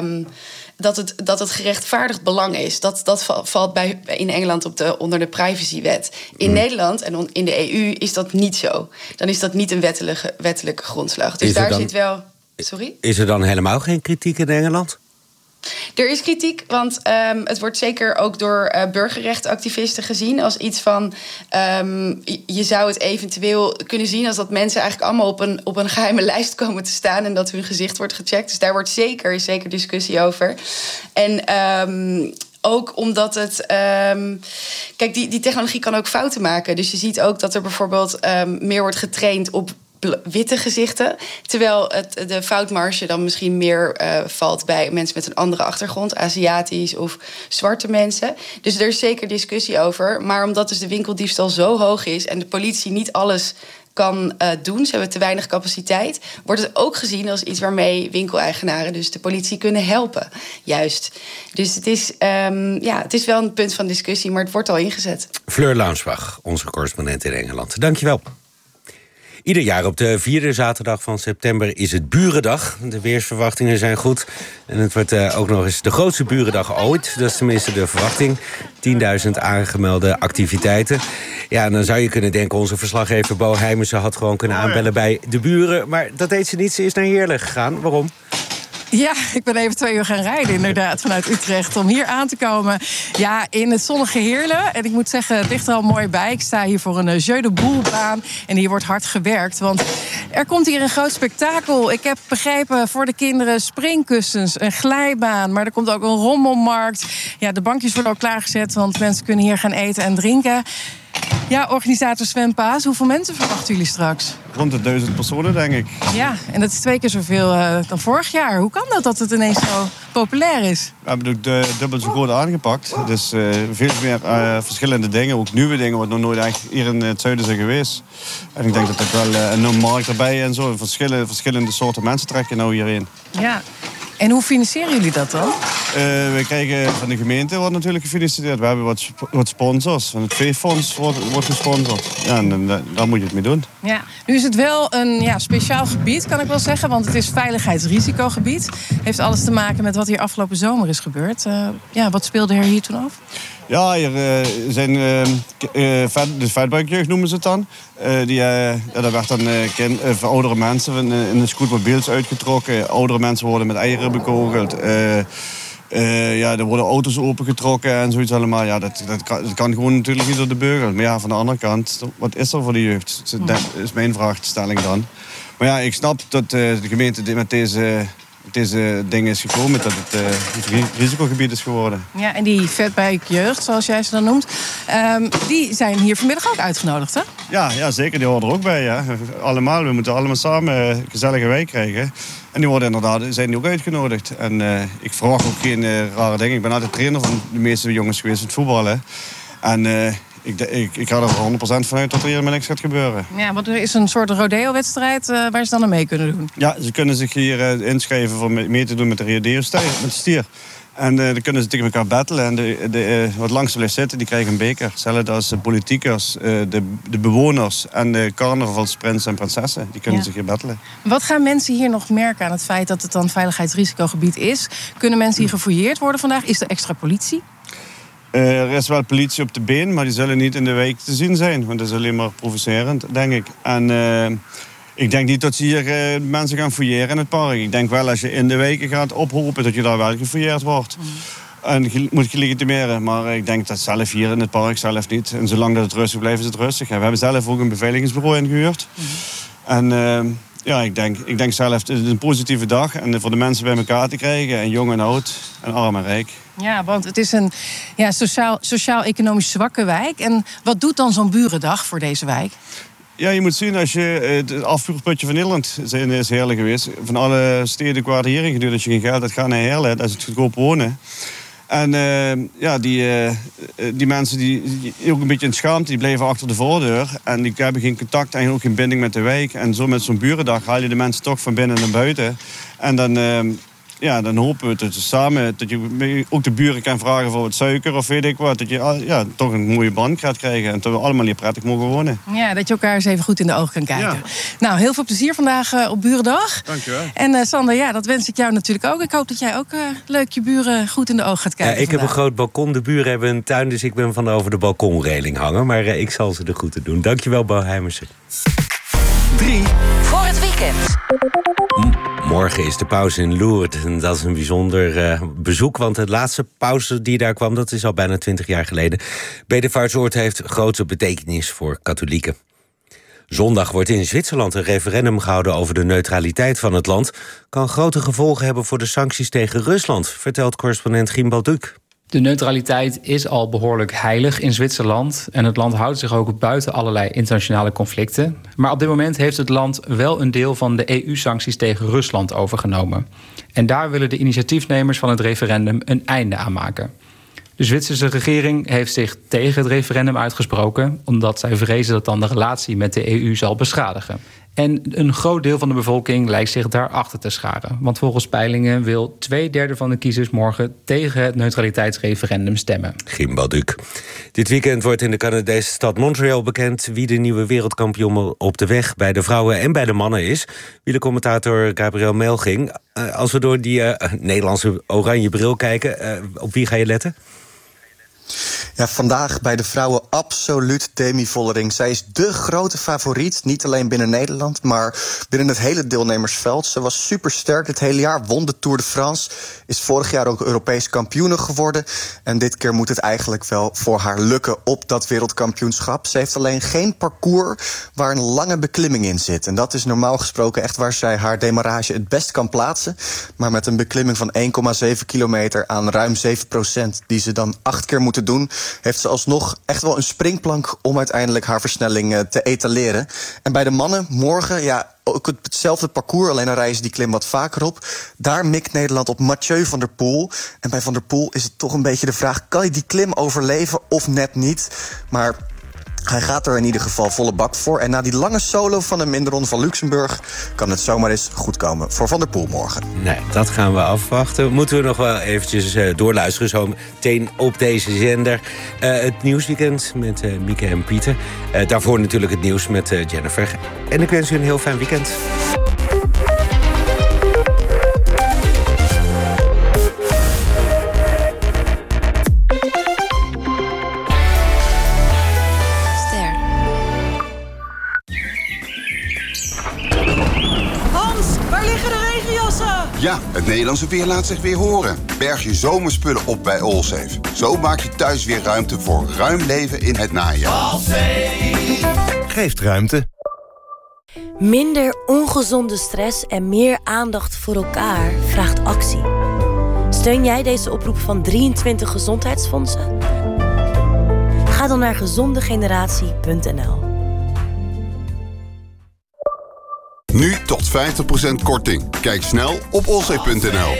dat het gerechtvaardigd belang is. Dat valt in Engeland onder de privacywet. In Nederland en in de EU is dat niet zo. Dan is dat niet een wettelijke grondslag. Dus daar zit wel. Sorry? Is er dan helemaal geen kritiek in Engeland? Er is kritiek, want het wordt zeker ook door burgerrechtenactivisten gezien als iets van, je zou het eventueel kunnen zien als dat mensen eigenlijk allemaal op een geheime lijst komen te staan en dat hun gezicht wordt gecheckt. Dus daar wordt zeker discussie over. En ook omdat het. Kijk, die technologie kan ook fouten maken. Dus je ziet ook dat er bijvoorbeeld meer wordt getraind op witte gezichten, terwijl de foutmarge dan misschien meer valt bij mensen met een andere achtergrond, Aziatisch of zwarte mensen. Dus er is zeker discussie over. Maar omdat dus de winkeldiefstal zo hoog is en de politie niet alles kan doen, ze hebben te weinig capaciteit, wordt het ook gezien als iets waarmee winkeleigenaren dus de politie kunnen helpen. Juist. Dus het is wel een punt van discussie, maar het wordt al ingezet. Fleur Launsbach, onze correspondent in Engeland. Dankjewel. Ieder jaar op de 4e zaterdag van september is het Burendag. De weersverwachtingen zijn goed. En het wordt ook nog eens de grootste Burendag ooit. Dat is tenminste de verwachting. 10.000 aangemelde activiteiten. Ja, en dan zou je kunnen denken, onze verslaggever Bo Heimersen had gewoon kunnen aanbellen bij de buren. Maar dat deed ze niet. Ze is naar Heerlen gegaan. Waarom? Ja, ik ben even 2 uur gaan rijden inderdaad vanuit Utrecht om hier aan te komen. Ja, in het zonnige Heerlen. En ik moet zeggen, het ligt er al mooi bij. Ik sta hier voor een Jeu de Boule-baan en hier wordt hard gewerkt. Want er komt hier een groot spektakel. Ik heb begrepen voor de kinderen springkussens, een glijbaan. Maar er komt ook een rommelmarkt. Ja, de bankjes worden ook klaargezet, want mensen kunnen hier gaan eten en drinken. Ja, organisator Sven Paas, hoeveel mensen verwachten jullie straks? Rond de 1000 personen, denk ik. Ja, en dat is 2 keer zoveel dan vorig jaar. Hoe kan dat het ineens zo populair is? We hebben ook dubbel zo groot aangepakt. Dus veel meer verschillende dingen, ook nieuwe dingen, wat nog nooit eigenlijk hier in het zuiden zijn geweest. En ik denk dat er wel een markt erbij en zo. Verschillende soorten mensen trekken nou hierheen. Ja. En hoe financieren jullie dat dan? We krijgen van de gemeente wordt natuurlijk gefinancierd. We hebben wat sponsors. Van het veefonds wordt gesponsord. Ja, en daar moet je het mee doen. Ja. Nu is het wel een speciaal gebied, kan ik wel zeggen. Want het is veiligheidsrisicogebied. Heeft alles te maken met wat hier afgelopen zomer is gebeurd. Wat speelde er hier toen af? Ja, hier zijn de vetbuikjeugd noemen ze het dan. Daar werd dan voor oudere mensen in de scootmobiels uitgetrokken. Oudere mensen worden met eieren bekogeld. Er worden auto's opengetrokken en zoiets allemaal. Ja, dat kan gewoon natuurlijk niet door de beugel. Maar ja, van de andere kant, wat is er voor de jeugd? Dat is mijn vraagstelling dan. Maar ja, ik snap dat de gemeente met deze ding is gekomen, dat het een risicogebied is geworden. Ja, en die vetbuikjeugd, zoals jij ze dan noemt, die zijn hier vanmiddag ook uitgenodigd, hè? Ja, zeker. Die horen er ook bij, ja. Allemaal, we moeten allemaal samen een gezellige wijk krijgen. En die worden zijn die ook uitgenodigd. En ik verwacht ook geen rare dingen. Ik ben altijd trainer van de meeste jongens geweest in het voetballen. En ik ga er 100% vanuit dat er hier niks gaat gebeuren. Ja, want er is een soort rodeo-wedstrijd waar ze dan aan mee kunnen doen. Ja, ze kunnen zich hier inschrijven voor mee te doen met de stier. En dan kunnen ze tegen elkaar battelen. En de wat langst blijft zitten, die krijgen een beker. Hetzelfde als de politiekers, de bewoners en de carnavalsprins en prinsessen. Die kunnen zich hier battelen. Wat gaan mensen hier nog merken aan het feit dat het dan veiligheidsrisicogebied is? Kunnen mensen hier gefouilleerd worden vandaag? Is er extra politie? Er is wel politie op de been, maar die zullen niet in de wijk te zien zijn. Want dat is alleen maar provocerend, denk ik. En ik denk niet dat ze hier mensen gaan fouilleren in het park. Ik denk wel als je in de wijken gaat ophopen, dat je daar wel gefouilleerd wordt. En je moet legitimeren. Maar ik denk dat zelf hier in het park zelf niet. En zolang dat het rustig blijft, is het rustig. We hebben zelf ook een beveiligingsbureau ingehuurd. En ja, ik denk zelf, het is een positieve dag. En voor de mensen bij elkaar te krijgen. En jong en oud. En arm en rijk. Ja, want het is een sociaal-economisch zwakke wijk. En wat doet dan zo'n burendag voor deze wijk? Ja, je moet zien, als je het afvoerputje van Nederland is heerlijk geweest. Van alle steden kwaad hierin geduurd. Als je geen geld hebt, ga naar Heerlen. Dat is het goedkoop wonen. En die mensen die ook een beetje in schaamte, die bleven achter de voordeur. En die hebben geen contact en ook geen binding met de wijk. En zo met zo'n burendag haal je de mensen toch van binnen naar buiten. En dan hopen we dat we samen, dat je ook de buren kan vragen voor wat suiker of weet ik wat. Dat je toch een mooie band gaat krijgen en dat we allemaal hier prettig mogen wonen. Ja, dat je elkaar eens even goed in de ogen kan kijken. Ja. Nou, heel veel plezier vandaag op Burendag. Dankjewel. En Sander, dat wens ik jou natuurlijk ook. Ik hoop dat jij ook leuk je buren goed in de ogen gaat kijken. Ik heb een groot balkon, de buren hebben een tuin, dus ik ben van over de balkonreling hangen. Maar ik zal ze de groeten doen. Dankjewel, Bo Heimersen. 3 voor het weekend. Morgen is de pauze in Lourdes en dat is een bijzonder bezoek. Want de laatste pauze die daar kwam, dat is al bijna 20 jaar geleden. Bedevaartsoord heeft grote betekenis voor katholieken. Zondag wordt in Zwitserland een referendum gehouden over de neutraliteit van het land. Kan grote gevolgen hebben voor de sancties tegen Rusland, vertelt correspondent Giem Balduc. De neutraliteit is al behoorlijk heilig in Zwitserland. En het land houdt zich ook buiten allerlei internationale conflicten. Maar op dit moment heeft het land wel een deel van de EU-sancties tegen Rusland overgenomen. En daar willen de initiatiefnemers van het referendum een einde aan maken. De Zwitserse regering heeft zich tegen het referendum uitgesproken, omdat zij vrezen dat dan de relatie met de EU zal beschadigen. En een groot deel van de bevolking lijkt zich daarachter te scharen. Want volgens peilingen wil 2/3 van de kiezers morgen tegen het neutraliteitsreferendum stemmen. Giem Balduc. Dit weekend wordt in de Canadese stad Montreal bekend wie de nieuwe wereldkampioen op de weg bij de vrouwen en bij de mannen is. Wielercommentator Gabriel Melging. Als we door die Nederlandse oranje bril kijken, op wie ga je letten? Ja, vandaag bij de vrouwen absoluut Demi Vollering. Zij is dé grote favoriet, niet alleen binnen Nederland, maar binnen het hele deelnemersveld. Ze was supersterk het hele jaar, won de Tour de France, is vorig jaar ook Europees kampioene geworden. En dit keer moet het eigenlijk wel voor haar lukken op dat wereldkampioenschap. Ze heeft alleen geen parcours waar een lange beklimming in zit. En dat is normaal gesproken echt waar zij haar demarrage het best kan plaatsen. Maar met een beklimming van 1,7 kilometer aan ruim 7%, die ze dan 8 keer moeten doen, heeft ze alsnog echt wel een springplank om uiteindelijk haar versnelling te etaleren. En bij de mannen morgen, ook hetzelfde parcours, alleen dan rijden ze die klim wat vaker op. Daar mikt Nederland op Mathieu van der Poel. En bij Van der Poel is het toch een beetje de vraag, kan hij die klim overleven of net niet? Maar hij gaat er in ieder geval volle bak voor. En na die lange solo van de Minderon van Luxemburg kan het zomaar eens goed komen voor Van der Poel morgen. Nee, dat gaan we afwachten. Moeten we nog wel eventjes doorluisteren zo meteen op deze zender. Het nieuwsweekend met Mieke en Pieter. Daarvoor natuurlijk het nieuws met Jennifer. En ik wens u een heel fijn weekend. Ja, het Nederlandse weer laat zich weer horen. Berg je zomerspullen op bij Allsafe. Zo maak je thuis weer ruimte voor ruim leven in het najaar. Allsafe geeft ruimte. Minder ongezonde stress en meer aandacht voor elkaar vraagt actie. Steun jij deze oproep van 23 gezondheidsfondsen? Ga dan naar gezondegeneratie.nl. Nu tot 50% korting. Kijk snel op allsafe.nl.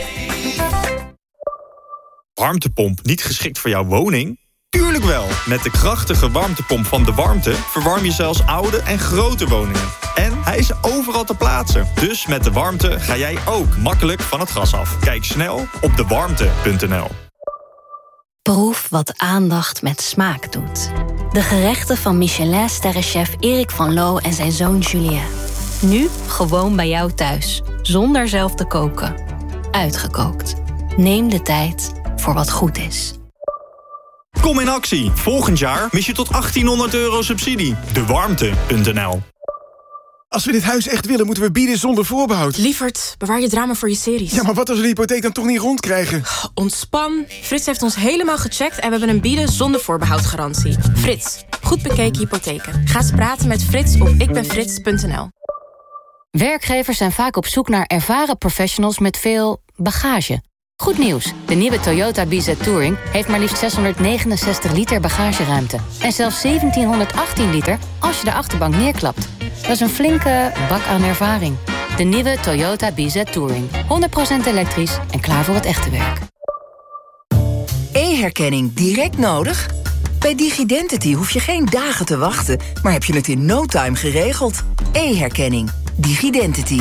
Warmtepomp niet geschikt voor jouw woning? Tuurlijk wel! Met de krachtige warmtepomp van De Warmte verwarm je zelfs oude en grote woningen. En hij is overal te plaatsen. Dus met de warmte ga jij ook makkelijk van het gas af. Kijk snel op dewarmte.nl. Proef wat aandacht met smaak doet. De gerechten van Michelin-sterrenchef Erik van Loo en zijn zoon Julien. Nu gewoon bij jou thuis, zonder zelf te koken. Uitgekookt. Neem de tijd voor wat goed is. Kom in actie. Volgend jaar mis je tot €1800 subsidie. Dewarmte.nl. Als we dit huis echt willen, moeten we bieden zonder voorbehoud. Lievert, bewaar je drama voor je series. Ja, maar wat als we de hypotheek dan toch niet rondkrijgen? Ontspan. Frits heeft ons helemaal gecheckt en we hebben een bieden zonder voorbehoud garantie. Frits, goed bekeken hypotheken. Ga eens praten met Frits op ikbenfrits.nl. Werkgevers zijn vaak op zoek naar ervaren professionals met veel bagage. Goed nieuws, de nieuwe Toyota BZ Touring heeft maar liefst 669 liter bagageruimte. En zelfs 1718 liter als je de achterbank neerklapt. Dat is een flinke bak aan ervaring. De nieuwe Toyota BZ Touring. 100% elektrisch en klaar voor het echte werk. E-herkenning direct nodig? Bij DigiDentity hoef je geen dagen te wachten, maar heb je het in no time geregeld. E-herkenning. DigiDentity.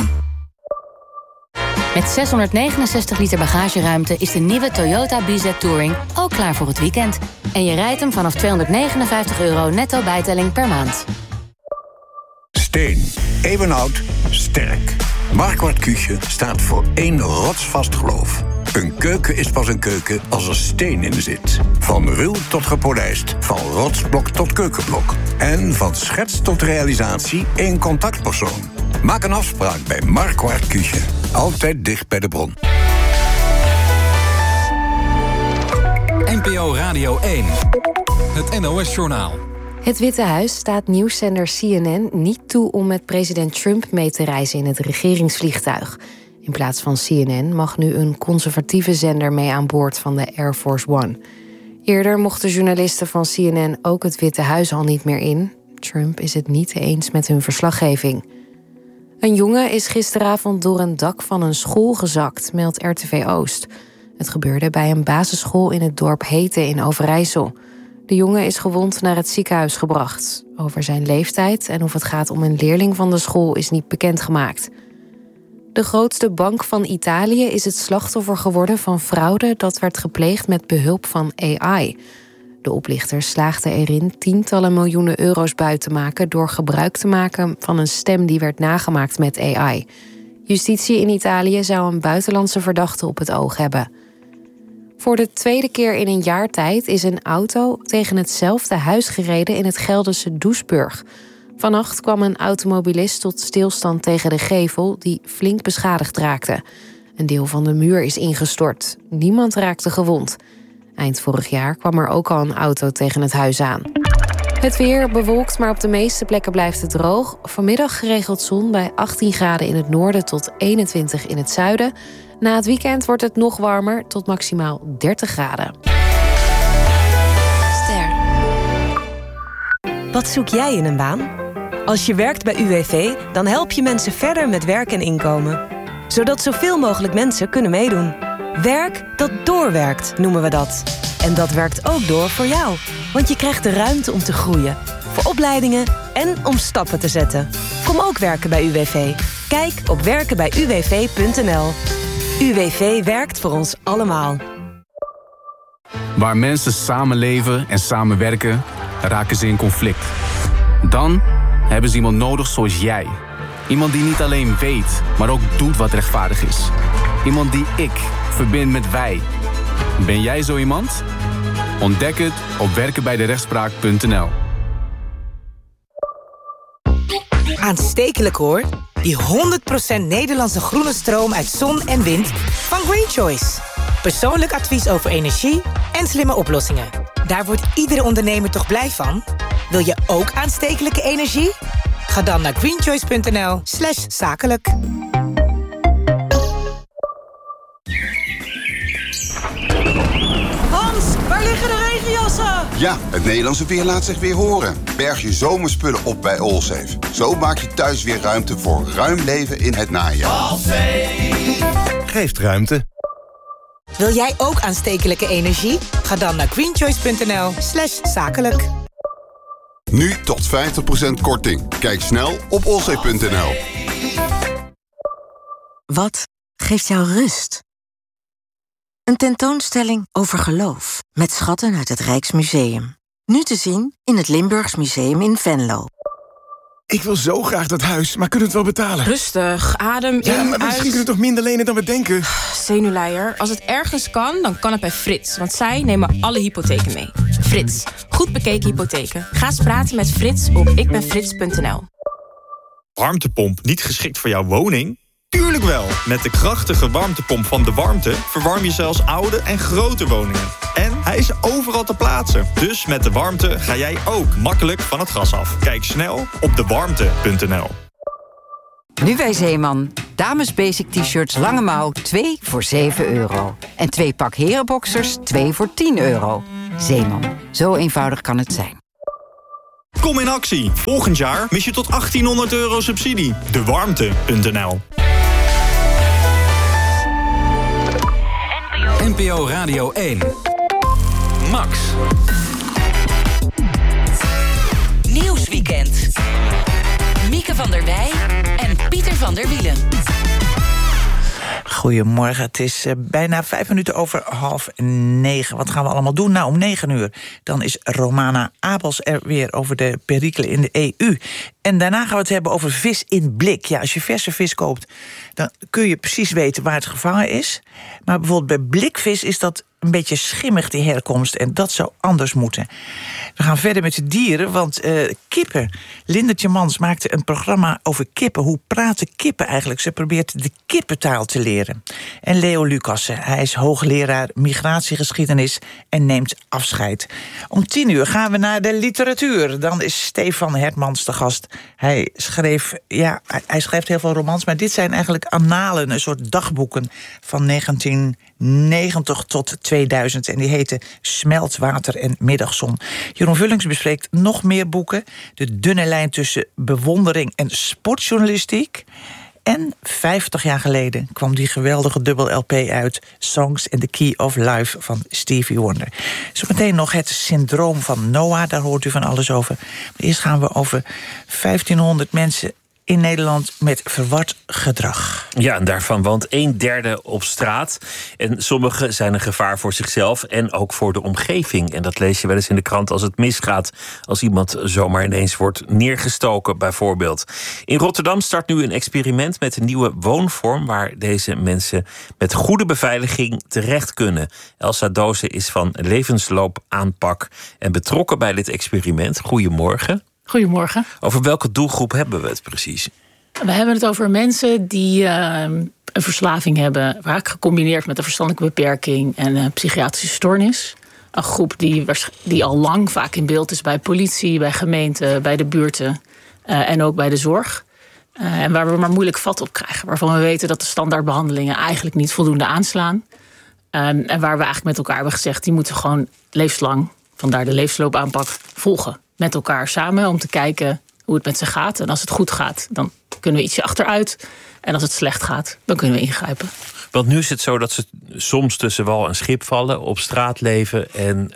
Met 669 liter bagageruimte is de nieuwe Toyota BZ Touring ook klaar voor het weekend. En je rijdt hem vanaf €259 netto bijtelling per maand. Steen. Eeuwenoud. Sterk. Marquardt Küche staat voor één rotsvast geloof. Een keuken is pas een keuken als er steen in zit. Van ruw tot gepolijst. Van rotsblok tot keukenblok. En van schets tot realisatie één contactpersoon. Maak een afspraak bij Marquardt Küche. Altijd dicht bij de bron. NPO Radio 1. Het NOS-journaal. Het Witte Huis staat nieuwszender CNN niet toe om met president Trump mee te reizen in het regeringsvliegtuig. In plaats van CNN mag nu een conservatieve zender mee aan boord van de Air Force One. Eerder mochten journalisten van CNN ook het Witte Huis al niet meer in. Trump is het niet eens met hun verslaggeving. Een jongen is gisteravond door een dak van een school gezakt, meldt RTV Oost. Het gebeurde bij een basisschool in het dorp Heten in Overijssel. De jongen is gewond naar het ziekenhuis gebracht. Over zijn leeftijd en of het gaat om een leerling van de school is niet bekendgemaakt. De grootste bank van Italië is het slachtoffer geworden van fraude dat werd gepleegd met behulp van AI. De oplichters slaagden erin tientallen miljoenen euro's buit te maken door gebruik te maken van een stem die werd nagemaakt met AI. Justitie in Italië zou een buitenlandse verdachte op het oog hebben. Voor de tweede keer in een jaar tijd is een auto tegen hetzelfde huis gereden in het Gelderse Doesburg. Vannacht kwam een automobilist tot stilstand tegen de gevel die flink beschadigd raakte. Een deel van de muur is ingestort. Niemand raakte gewond. Eind vorig jaar kwam er ook al een auto tegen het huis aan. Het weer bewolkt, maar op de meeste plekken blijft het droog. Vanmiddag geregeld zon bij 18 graden in het noorden tot 21 in het zuiden. Na het weekend wordt het nog warmer tot maximaal 30 graden. Wat zoek jij in een baan? Als je werkt bij UWV, dan help je mensen verder met werk en inkomen. Zodat zoveel mogelijk mensen kunnen meedoen. Werk dat doorwerkt, noemen we dat. En dat werkt ook door voor jou. Want je krijgt de ruimte om te groeien. Voor opleidingen en om stappen te zetten. Kom ook werken bij UWV. Kijk op werkenbijuwv.nl. UWV werkt voor ons allemaal. Waar mensen samenleven en samenwerken, raken ze in conflict. Dan hebben ze iemand nodig zoals jij. Iemand die niet alleen weet, maar ook doet wat rechtvaardig is. Iemand die ik verbind met wij. Ben jij zo iemand? Ontdek het op werkenbijderechtspraak.nl. Aanstekelijk hoor. Die 100% Nederlandse groene stroom uit zon en wind van Green Choice. Persoonlijk advies over energie en slimme oplossingen. Daar wordt iedere ondernemer toch blij van? Wil je ook aanstekelijke energie? Ga dan naar greenchoice.nl/zakelijk. Hans, waar liggen de regenjassen? Ja, het Nederlandse weer laat zich weer horen. Berg je zomerspullen op bij Allsafe. Zo maak je thuis weer ruimte voor ruim leven in het najaar. Allsafe geeft ruimte. Wil jij ook aanstekelijke energie? Ga dan naar greenchoice.nl/zakelijk. Nu tot 50% korting. Kijk snel op allsafe.nl. Wat geeft jou rust? Een tentoonstelling over geloof met schatten uit het Rijksmuseum. Nu te zien in het Limburgs Museum in Venlo. Ik wil zo graag dat huis, maar kunnen we het wel betalen? Rustig, adem in, Ja, maar misschien kunnen we toch minder lenen dan we denken? Zenuwleier, als het ergens kan, dan kan het bij Frits. Want zij nemen alle hypotheken mee. Frits, goed bekeken hypotheken. Ga eens praten met Frits op ikbenfrits.nl. Warmtepomp niet geschikt voor jouw woning? Tuurlijk wel! Met de krachtige warmtepomp van De Warmte verwarm je zelfs oude en grote woningen. En hij is overal te plaatsen. Dus met De Warmte ga jij ook makkelijk van het gas af. Kijk snel op dewarmte.nl. Nu bij Zeeman. Dames basic t-shirts lange mouw 2 voor €7. En 2 pak herenboxers 2 voor €10. Zeeman. Zo eenvoudig kan het zijn. Kom in actie. Volgend jaar mis je tot €1800 subsidie. Dewarmte.nl. NPO Radio 1. Max. Nieuwsweekend. Mieke van der Wij en Pieter van der Wielen. Goedemorgen, het is bijna 5 minuten over 8:30. Wat gaan we allemaal doen? Nou, om 9:00 dan is Romana Abels er weer over de perikelen in de EU. En daarna gaan we het hebben over vis in blik. Ja, als je verse vis koopt, dan kun je precies weten waar het gevangen is. Maar bijvoorbeeld bij blikvis is dat een beetje schimmig, die herkomst. En dat zou anders moeten. We gaan verder met de dieren, want kippen. Lindertje Mans maakte een programma over kippen. Hoe praten kippen eigenlijk? Ze probeert de kippentaal te leren. En Leo Lucassen, hij is hoogleraar migratiegeschiedenis en neemt afscheid. Om 10:00 gaan we naar de literatuur. Dan is Stefan Hermans de gast. Hij schrijft heel veel romans, maar dit zijn eigenlijk annalen, een soort dagboeken van 1990 tot 2000. En die heten Smeltwater en Middagzon. Jeroen Vullings bespreekt nog meer boeken. De dunne lijn tussen bewondering en sportjournalistiek. En 50 jaar geleden kwam die geweldige dubbel LP uit, Songs and the Key of Life van Stevie Wonder. Zometeen nog het syndroom van Noah, daar hoort u van alles over. Maar eerst gaan we over 1500 mensen in Nederland met verward gedrag. Ja, en daarvan woont 1/3 op straat. En sommigen zijn een gevaar voor zichzelf en ook voor de omgeving. En dat lees je wel eens in de krant als het misgaat. Als iemand zomaar ineens wordt neergestoken, bijvoorbeeld. In Rotterdam start nu een experiment met een nieuwe woonvorm, waar deze mensen met goede beveiliging terecht kunnen. Elsa Doze is van levensloopaanpak en betrokken bij dit experiment. Goedemorgen. Goedemorgen. Over welke doelgroep hebben we het precies? We hebben het over mensen die een verslaving hebben, vaak gecombineerd met een verstandelijke beperking en een psychiatrische stoornis. Een groep die al lang vaak in beeld is bij politie, bij gemeenten, bij de buurten en ook bij de zorg. En waar we maar moeilijk vat op krijgen. Waarvan we weten dat de standaardbehandelingen eigenlijk niet voldoende aanslaan. En waar we eigenlijk met elkaar hebben gezegd, die moeten gewoon levenslang, vandaar de levensloopaanpak, volgen. Met elkaar samen om te kijken hoe het met ze gaat. En als het goed gaat, dan kunnen we ietsje achteruit. En als het slecht gaat, dan kunnen we ingrijpen. Want nu is het zo dat ze soms tussen wal en schip vallen, op straat leven en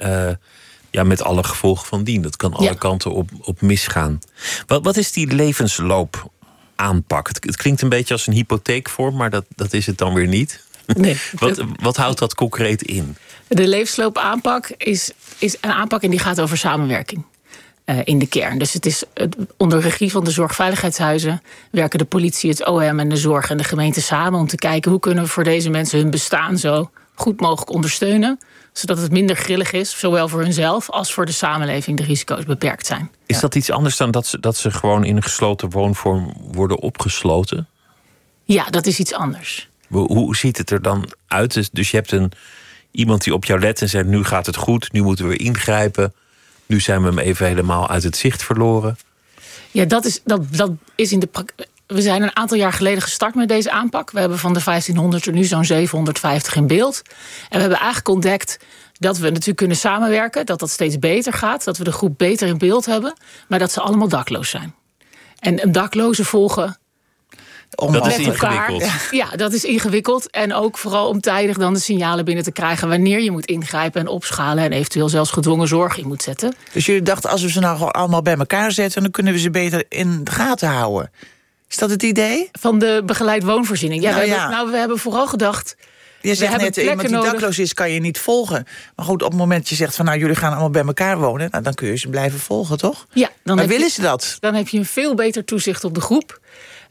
met alle gevolgen van dien. Dat kan alle kanten op misgaan. Wat is die levensloopaanpak? Het klinkt een beetje als een hypotheekvorm, maar dat is het dan weer niet. Nee. Wat houdt dat concreet in? De levensloopaanpak is een aanpak en die gaat over samenwerking. In de kern. Dus het is onder regie van de zorgveiligheidshuizen werken de politie, het OM en de zorg en de gemeente samen om te kijken hoe kunnen we voor deze mensen hun bestaan zo goed mogelijk ondersteunen, zodat het minder grillig is, zowel voor hunzelf als voor de samenleving de risico's beperkt zijn. Is dat iets anders dan dat ze gewoon in een gesloten woonvorm worden opgesloten? Ja, dat is iets anders. Hoe ziet het er dan uit? Dus je hebt iemand die op jou let en zegt, nu gaat het goed, nu moeten we ingrijpen. Nu zijn we hem even helemaal uit het zicht verloren. Ja, dat is in de praktijk. We zijn een aantal jaar geleden gestart met deze aanpak. We hebben van de 1500 er nu zo'n 750 in beeld. En we hebben eigenlijk ontdekt dat we natuurlijk kunnen samenwerken, dat steeds beter gaat, dat we de groep beter in beeld hebben, maar dat ze allemaal dakloos zijn. En een dakloze volgen. Dat is ingewikkeld. Ja, dat is ingewikkeld. En ook vooral om tijdig dan de signalen binnen te krijgen wanneer je moet ingrijpen en opschalen en eventueel zelfs gedwongen zorg in moet zetten. Dus jullie dachten, als we ze nou gewoon allemaal bij elkaar zetten, dan kunnen we ze beter in de gaten houden. Is dat het idee? Van de begeleid woonvoorziening. Ja, we hebben vooral gedacht. Je zegt net, iemand die dakloos is, kan je niet volgen. Maar goed, op het moment dat je zegt van nou, jullie gaan allemaal bij elkaar wonen, nou, dan kun je ze blijven volgen, toch? Ja, maar willen ze dat? Dan heb je een veel beter toezicht op de groep.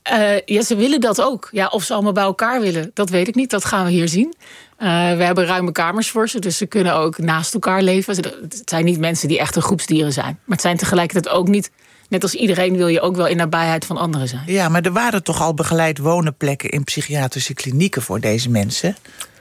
Ja, ze willen dat ook. Ja, of ze allemaal bij elkaar willen, dat weet ik niet. Dat gaan we hier zien. We hebben ruime kamers voor ze, dus ze kunnen ook naast elkaar leven. Het zijn niet mensen die echt een groepsdieren zijn. Maar het zijn tegelijkertijd ook niet. Net als iedereen wil je ook wel in nabijheid van anderen zijn. Ja, maar er waren toch al begeleid wonenplekken in psychiatrische klinieken voor deze mensen?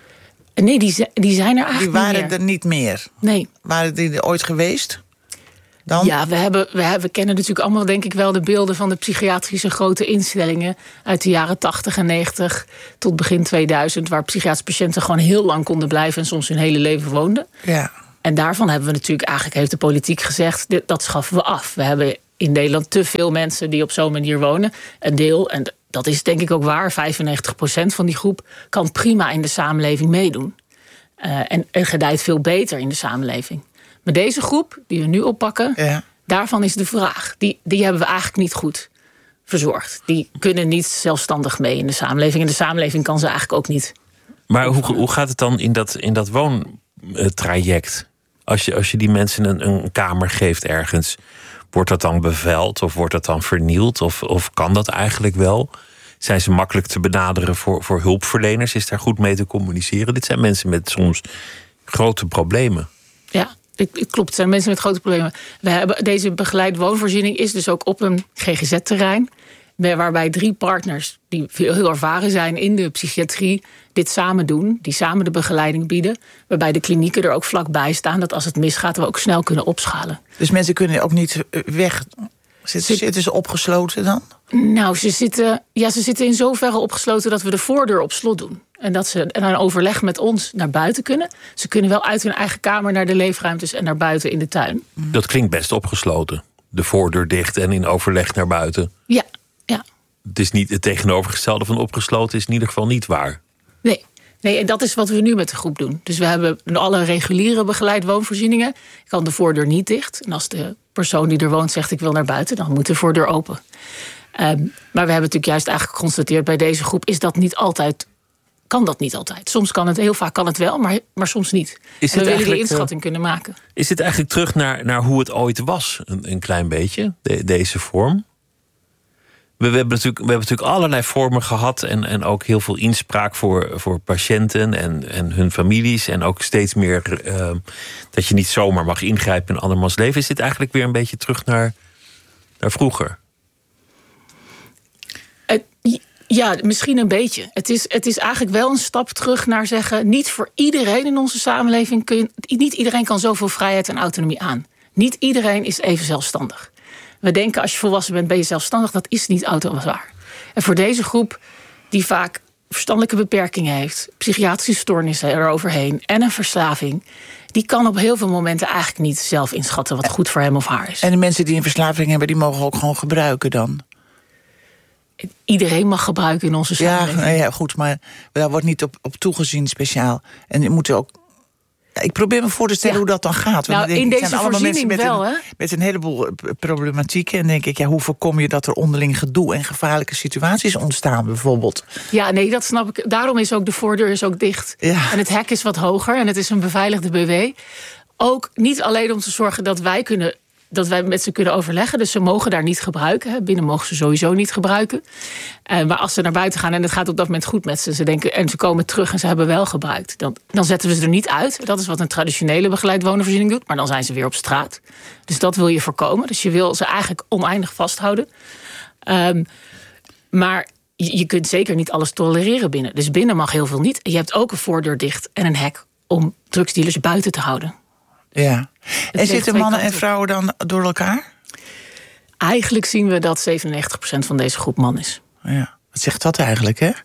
Nee, die zijn er eigenlijk niet meer. Die waren er niet meer? Nee. Waren die er ooit geweest? Dan? Ja, we kennen natuurlijk allemaal denk ik wel de beelden van de psychiatrische grote instellingen uit de jaren 80 en 90 tot begin 2000... waar psychiatrische patiënten gewoon heel lang konden blijven en soms hun hele leven woonden. Ja. En daarvan hebben we natuurlijk eigenlijk, heeft de politiek gezegd, dat schaffen we af. We hebben in Nederland te veel mensen die op zo'n manier wonen. Een deel, en dat is denk ik ook waar, 95% van die groep kan prima in de samenleving meedoen. En gedijt veel beter in de samenleving. Maar deze groep die we nu oppakken, daarvan is de vraag. Die hebben we eigenlijk niet goed verzorgd. Die kunnen niet zelfstandig mee in de samenleving. En de samenleving kan ze eigenlijk ook niet. Maar hoe gaat het dan in dat woontraject? Als je die mensen een kamer geeft ergens, wordt dat dan beveiligd of wordt dat dan vernield? Of kan dat eigenlijk wel? Zijn ze makkelijk te benaderen voor hulpverleners? Is daar goed mee te communiceren? Dit zijn mensen met soms grote problemen. Ja, klopt. Het zijn mensen met grote problemen. We hebben deze begeleid woonvoorziening is dus ook op een GGZ-terrein. Waarbij 3 partners die heel ervaren zijn in de psychiatrie dit samen doen. Die samen de begeleiding bieden. Waarbij de klinieken er ook vlakbij staan. Dat als het misgaat we ook snel kunnen opschalen. Dus mensen kunnen ook niet weg. Zitten ze opgesloten dan? Nou, ze zitten in zoverre opgesloten dat we de voordeur op slot doen. En dat ze een overleg met ons naar buiten kunnen. Ze kunnen wel uit hun eigen kamer naar de leefruimtes en naar buiten in de tuin. Dat klinkt best opgesloten. De voordeur dicht en in overleg naar buiten. Ja. Het is niet het tegenovergestelde van opgesloten, is in ieder geval niet waar. Nee, en dat is wat we nu met de groep doen. Dus we hebben alle reguliere begeleid woonvoorzieningen. Kan de voordeur niet dicht. En als de persoon die er woont zegt ik wil naar buiten, dan moet de voordeur open. Maar we hebben natuurlijk juist eigenlijk geconstateerd bij deze groep is dat niet altijd. Kan dat niet altijd. Soms kan het, heel vaak kan het wel, maar soms niet. En we willen die inschatting kunnen maken. Is dit eigenlijk terug naar hoe het ooit was? Een klein beetje, deze vorm? We hebben natuurlijk allerlei vormen gehad en ook heel veel inspraak voor patiënten en hun families. En ook steeds meer dat je niet zomaar mag ingrijpen in andermans leven. Is dit eigenlijk weer een beetje terug naar vroeger? Ja, misschien een beetje. Het is eigenlijk wel een stap terug naar zeggen, niet voor iedereen in onze samenleving niet iedereen kan zoveel vrijheid en autonomie aan. Niet iedereen is even zelfstandig. We denken als je volwassen bent, ben je zelfstandig. Dat is niet altijd waar. En voor deze groep die vaak verstandelijke beperkingen heeft, psychiatrische stoornissen eroverheen en een verslaving, die kan op heel veel momenten eigenlijk niet zelf inschatten wat goed voor hem of haar is. En de mensen die een verslaving hebben, die mogen ook gewoon gebruiken dan? Iedereen mag gebruiken in onze samenleving. Ja, goed, maar daar wordt niet op toegezien speciaal. En je moet ook. Ik probeer me voor te stellen hoe dat dan gaat. Want in deze voorziening wel, hè? Met een heleboel problematieken. En denk ik, hoe voorkom je dat er onderling gedoe en gevaarlijke situaties ontstaan, bijvoorbeeld? Ja, nee, dat snap ik. Daarom is ook de voordeur ook dicht. Ja. En het hek is wat hoger en het is een beveiligde BW. Ook niet alleen om te zorgen dat wij met ze kunnen overleggen. Dus ze mogen daar niet gebruiken. Binnen mogen ze sowieso niet gebruiken. Maar als ze naar buiten gaan en het gaat op dat moment goed met ze, denken en ze komen terug en ze hebben wel gebruikt, dan zetten we ze er niet uit. Dat is wat een traditionele begeleid wonenvoorziening doet. Maar dan zijn ze weer op straat. Dus dat wil je voorkomen. Dus je wil ze eigenlijk oneindig vasthouden. Maar je kunt zeker niet alles tolereren binnen. Dus binnen mag heel veel niet. En je hebt ook een voordeur dicht en een hek om drugsdealers buiten te houden. Ja. En zitten mannen en vrouwen dan door elkaar? Eigenlijk zien we dat 97% van deze groep man is. Ja. Wat zegt dat eigenlijk, hè?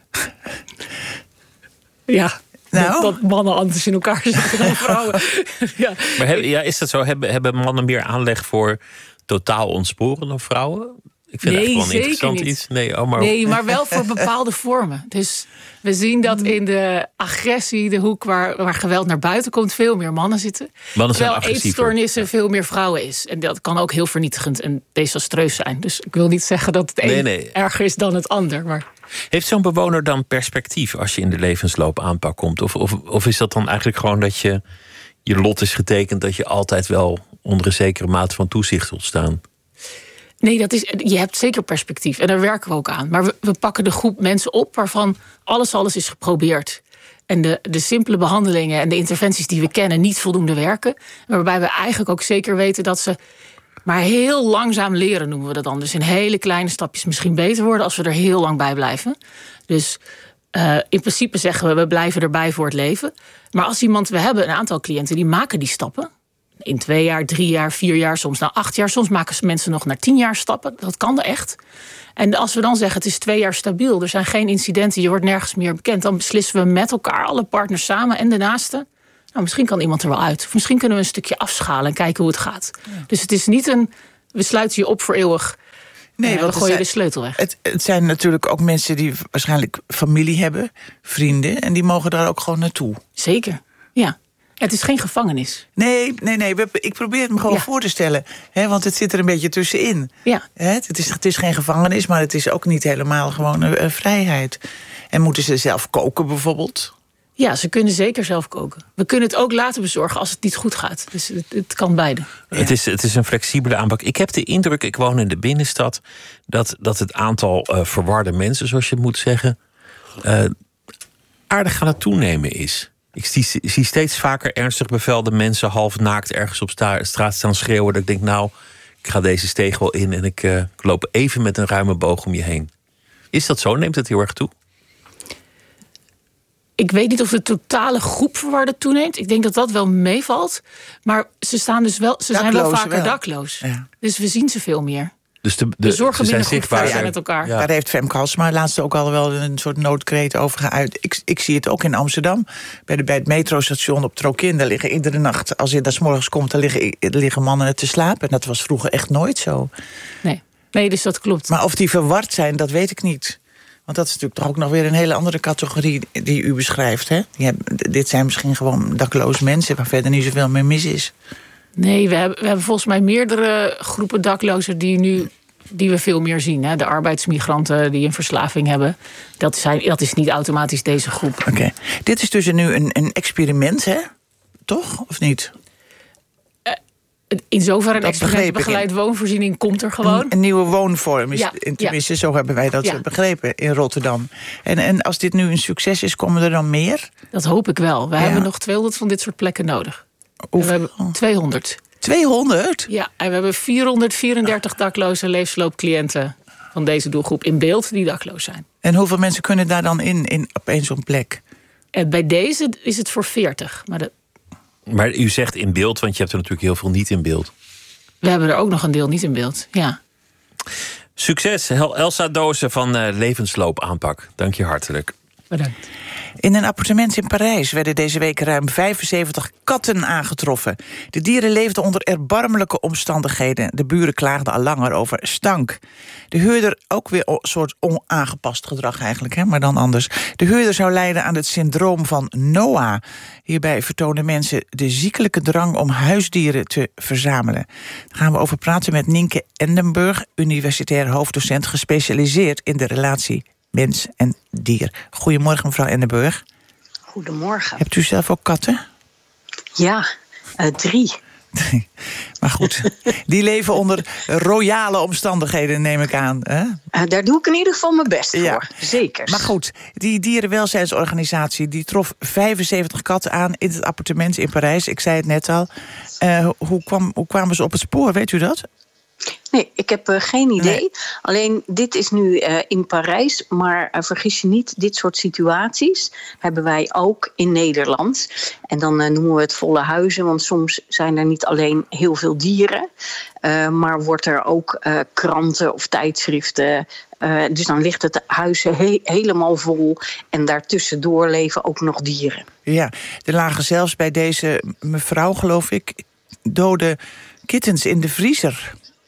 Ja, dat mannen anders in elkaar zitten dan vrouwen. Ja. Maar is dat zo? Hebben mannen meer aanleg voor totaal ontsporen dan vrouwen? Ik vind het gewoon interessant iets. Nee, maar wel voor bepaalde vormen. Dus we zien dat in de agressie, de hoek waar geweld naar buiten komt, veel meer mannen zitten. Terwijl eetstoornissen veel meer vrouwen is. En dat kan ook heel vernietigend en desastreus zijn. Dus ik wil niet zeggen dat het een erger is dan het ander. Maar... Heeft zo'n bewoner dan perspectief als je in de levensloop aanpak komt? Of is dat dan eigenlijk gewoon dat je lot is getekend, dat je altijd wel onder een zekere mate van toezicht zult staan? Nee, je hebt zeker perspectief. En daar werken we ook aan. Maar we pakken de groep mensen op waarvan alles is geprobeerd. En de simpele behandelingen en de interventies die we kennen niet voldoende werken. Waarbij we eigenlijk ook zeker weten dat ze maar heel langzaam leren, noemen we dat dan. Dus in hele kleine stapjes misschien beter worden als we er heel lang bij blijven. Dus in principe zeggen we blijven erbij voor het leven. Maar als we hebben een aantal cliënten die maken die stappen. In 2 jaar, 3 jaar, 4 jaar, soms na 8 jaar. Soms maken mensen nog naar 10 jaar stappen. Dat kan er echt. En als we dan zeggen het is 2 jaar stabiel, er zijn geen incidenten, je wordt nergens meer bekend, dan beslissen we met elkaar, alle partners samen en de naasten. Nou, misschien kan iemand er wel uit. Of misschien kunnen we een stukje afschalen en kijken hoe het gaat. Ja. Dus het is niet we sluiten je op voor eeuwig. Nee, we gooien de sleutel weg. Het zijn natuurlijk ook mensen die waarschijnlijk familie hebben, vrienden, en die mogen daar ook gewoon naartoe. Zeker, ja. Het is geen gevangenis. Nee. Ik probeer het me gewoon voor te stellen. Want het zit er een beetje tussenin. Ja. Het is geen gevangenis, maar het is ook niet helemaal gewoon vrijheid. En moeten ze zelf koken bijvoorbeeld? Ja, ze kunnen zeker zelf koken. We kunnen het ook laten bezorgen als het niet goed gaat. Dus het kan beide. Ja. Het is een flexibele aanpak. Ik heb de indruk, ik woon in de binnenstad, dat het aantal verwarde mensen, zoals je het moet zeggen, aardig aan het toenemen is. Ik zie steeds vaker ernstig bevelde mensen half naakt ergens op straat staan schreeuwen. Dat ik denk, ik ga deze steeg wel in en ik loop even met een ruime boog om je heen. Is dat zo? Neemt het heel erg toe? Ik weet niet of de totale groep verwarde toeneemt. Ik denk dat dat wel meevalt. Maar ze zijn wel vaker dakloos. Ja. Dus we zien ze veel meer. Dus de zorgen minder goed zijn met elkaar. Ja. Daar heeft Femke Halsema laatst ook al wel een soort noodkreet over geuit. Ik zie het ook in Amsterdam. Bij het metrostation op Trokin. Daar liggen iedere nacht, als je daar 's morgens komt, dan liggen mannen te slapen. En dat was vroeger echt nooit zo. Nee, dus dat klopt. Maar of die verward zijn, dat weet ik niet. Want dat is natuurlijk toch ook nog weer een hele andere categorie die u beschrijft. Hè? Dit zijn misschien gewoon dakloze mensen waar verder niet zoveel meer mis is. Nee, we hebben volgens mij meerdere groepen daklozen die we veel meer zien. Hè? De arbeidsmigranten die een verslaving hebben. Dat is niet automatisch deze groep. Oké. Dit is dus nu een experiment, hè? Toch? Of niet? In zoverre een experiment begeleid woonvoorziening komt er gewoon. Een nieuwe woonvorm is, tenminste, zo hebben wij dat begrepen in Rotterdam. En als dit nu een succes is, komen er dan meer? Dat hoop ik wel. We hebben nog 200 van dit soort plekken nodig. We hebben 200. 200? Ja, en we hebben 434 dakloze levensloopcliënten van deze doelgroep in beeld die dakloos zijn. En hoeveel mensen kunnen daar dan in op één zo'n plek? En bij deze is het voor 40. Maar u zegt in beeld, want je hebt er natuurlijk heel veel niet in beeld. We hebben er ook nog een deel niet in beeld, ja. Succes, Elsa Dozen van Levensloopaanpak. Dank je hartelijk. Bedankt. In een appartement in Parijs werden deze week ruim 75 katten aangetroffen. De dieren leefden onder erbarmelijke omstandigheden. De buren klaagden al langer over stank. De huurder, ook weer een soort onaangepast gedrag eigenlijk, hè, maar dan anders. De huurder zou lijden aan het syndroom van Noah. Hierbij vertonen mensen de ziekelijke drang om huisdieren te verzamelen. Daar gaan we over praten met Nienke Endenburg, universitair hoofddocent gespecialiseerd in de relatie mens en dier. Goedemorgen, mevrouw Endenburg. Goedemorgen. Hebt u zelf ook katten? Ja, 3. Maar goed, die leven onder royale omstandigheden, neem ik aan. Hè? Daar doe ik in ieder geval mijn best voor, zeker. Maar goed, die dierenwelzijnsorganisatie die trof 75 katten aan in het appartement in Parijs. Ik zei het net al. Hoe kwamen ze op het spoor, weet u dat? Nee, ik heb geen idee. Nee. Alleen, dit is nu in Parijs. Maar vergis je niet, dit soort situaties hebben wij ook in Nederland. En dan noemen we het volle huizen. Want soms zijn er niet alleen heel veel dieren. Maar wordt er ook kranten of tijdschriften. Dus dan ligt het huis helemaal vol. En daartussendoor leven ook nog dieren. Ja, er lagen zelfs bij deze mevrouw, geloof ik, dode kittens in de vriezer.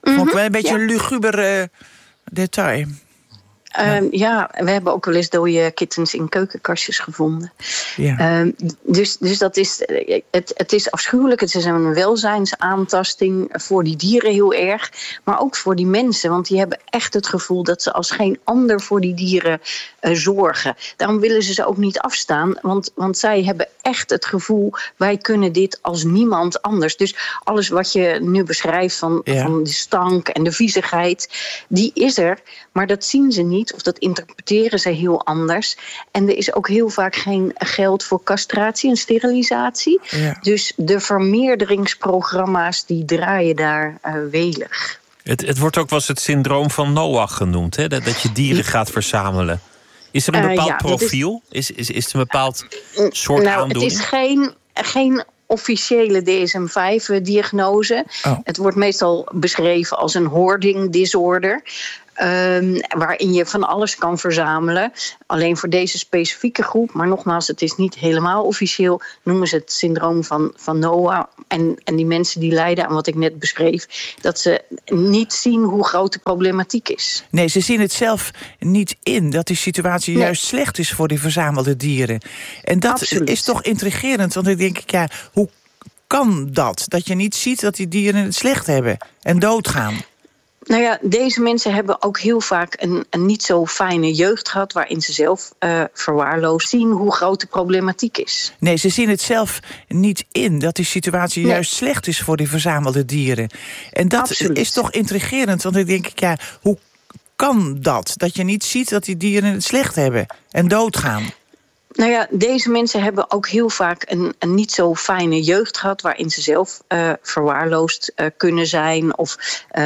Vond ik wel een beetje een luguber detail. Ja, we hebben ook wel eens dode kittens in keukenkastjes gevonden. Ja. Dus dat is, het is afschuwelijk. Het is een welzijnsaantasting voor die dieren heel erg. Maar ook voor die mensen. Want die hebben echt het gevoel dat ze als geen ander voor die dieren zorgen. Daarom willen ze ook niet afstaan. Want zij hebben echt het gevoel, wij kunnen dit als niemand anders. Dus alles wat je nu beschrijft van de stank en de viezigheid, die is er. Maar dat zien ze niet. Of dat interpreteren ze heel anders. En er is ook heel vaak geen geld voor castratie en sterilisatie. Ja. Dus de vermeerderingsprogramma's die draaien daar welig. Het wordt ook wel eens het syndroom van Noach genoemd. Hè? Dat je dieren gaat verzamelen. Is er een bepaald profiel? Is het een bepaald soort aandoening? Het is geen officiële DSM-5-diagnose. Het wordt meestal beschreven als een hoarding disorder. Waarin je van alles kan verzamelen. Alleen voor deze specifieke groep, maar nogmaals, het is niet helemaal officieel, noemen ze het syndroom van Noah. En die mensen die lijden aan wat ik net beschreef, dat ze niet zien hoe groot de problematiek is. Nee, ze zien het zelf niet in, dat die situatie juist slecht is voor die verzamelde dieren. En dat is toch intrigerend, want dan denk ik, hoe kan dat? Dat je niet ziet dat die dieren het slecht hebben en doodgaan. Nou ja, deze mensen hebben ook heel vaak een niet zo fijne jeugd gehad, waarin ze zelf verwaarloosd zien hoe groot de problematiek is. Nee, ze zien het zelf niet in, dat die situatie juist slecht is voor die verzamelde dieren. En dat is toch intrigerend, want dan denk ik, hoe kan dat? Dat je niet ziet dat die dieren het slecht hebben en doodgaan. Nou ja, deze mensen hebben ook heel vaak een niet zo fijne jeugd gehad, waarin ze zelf verwaarloosd kunnen zijn of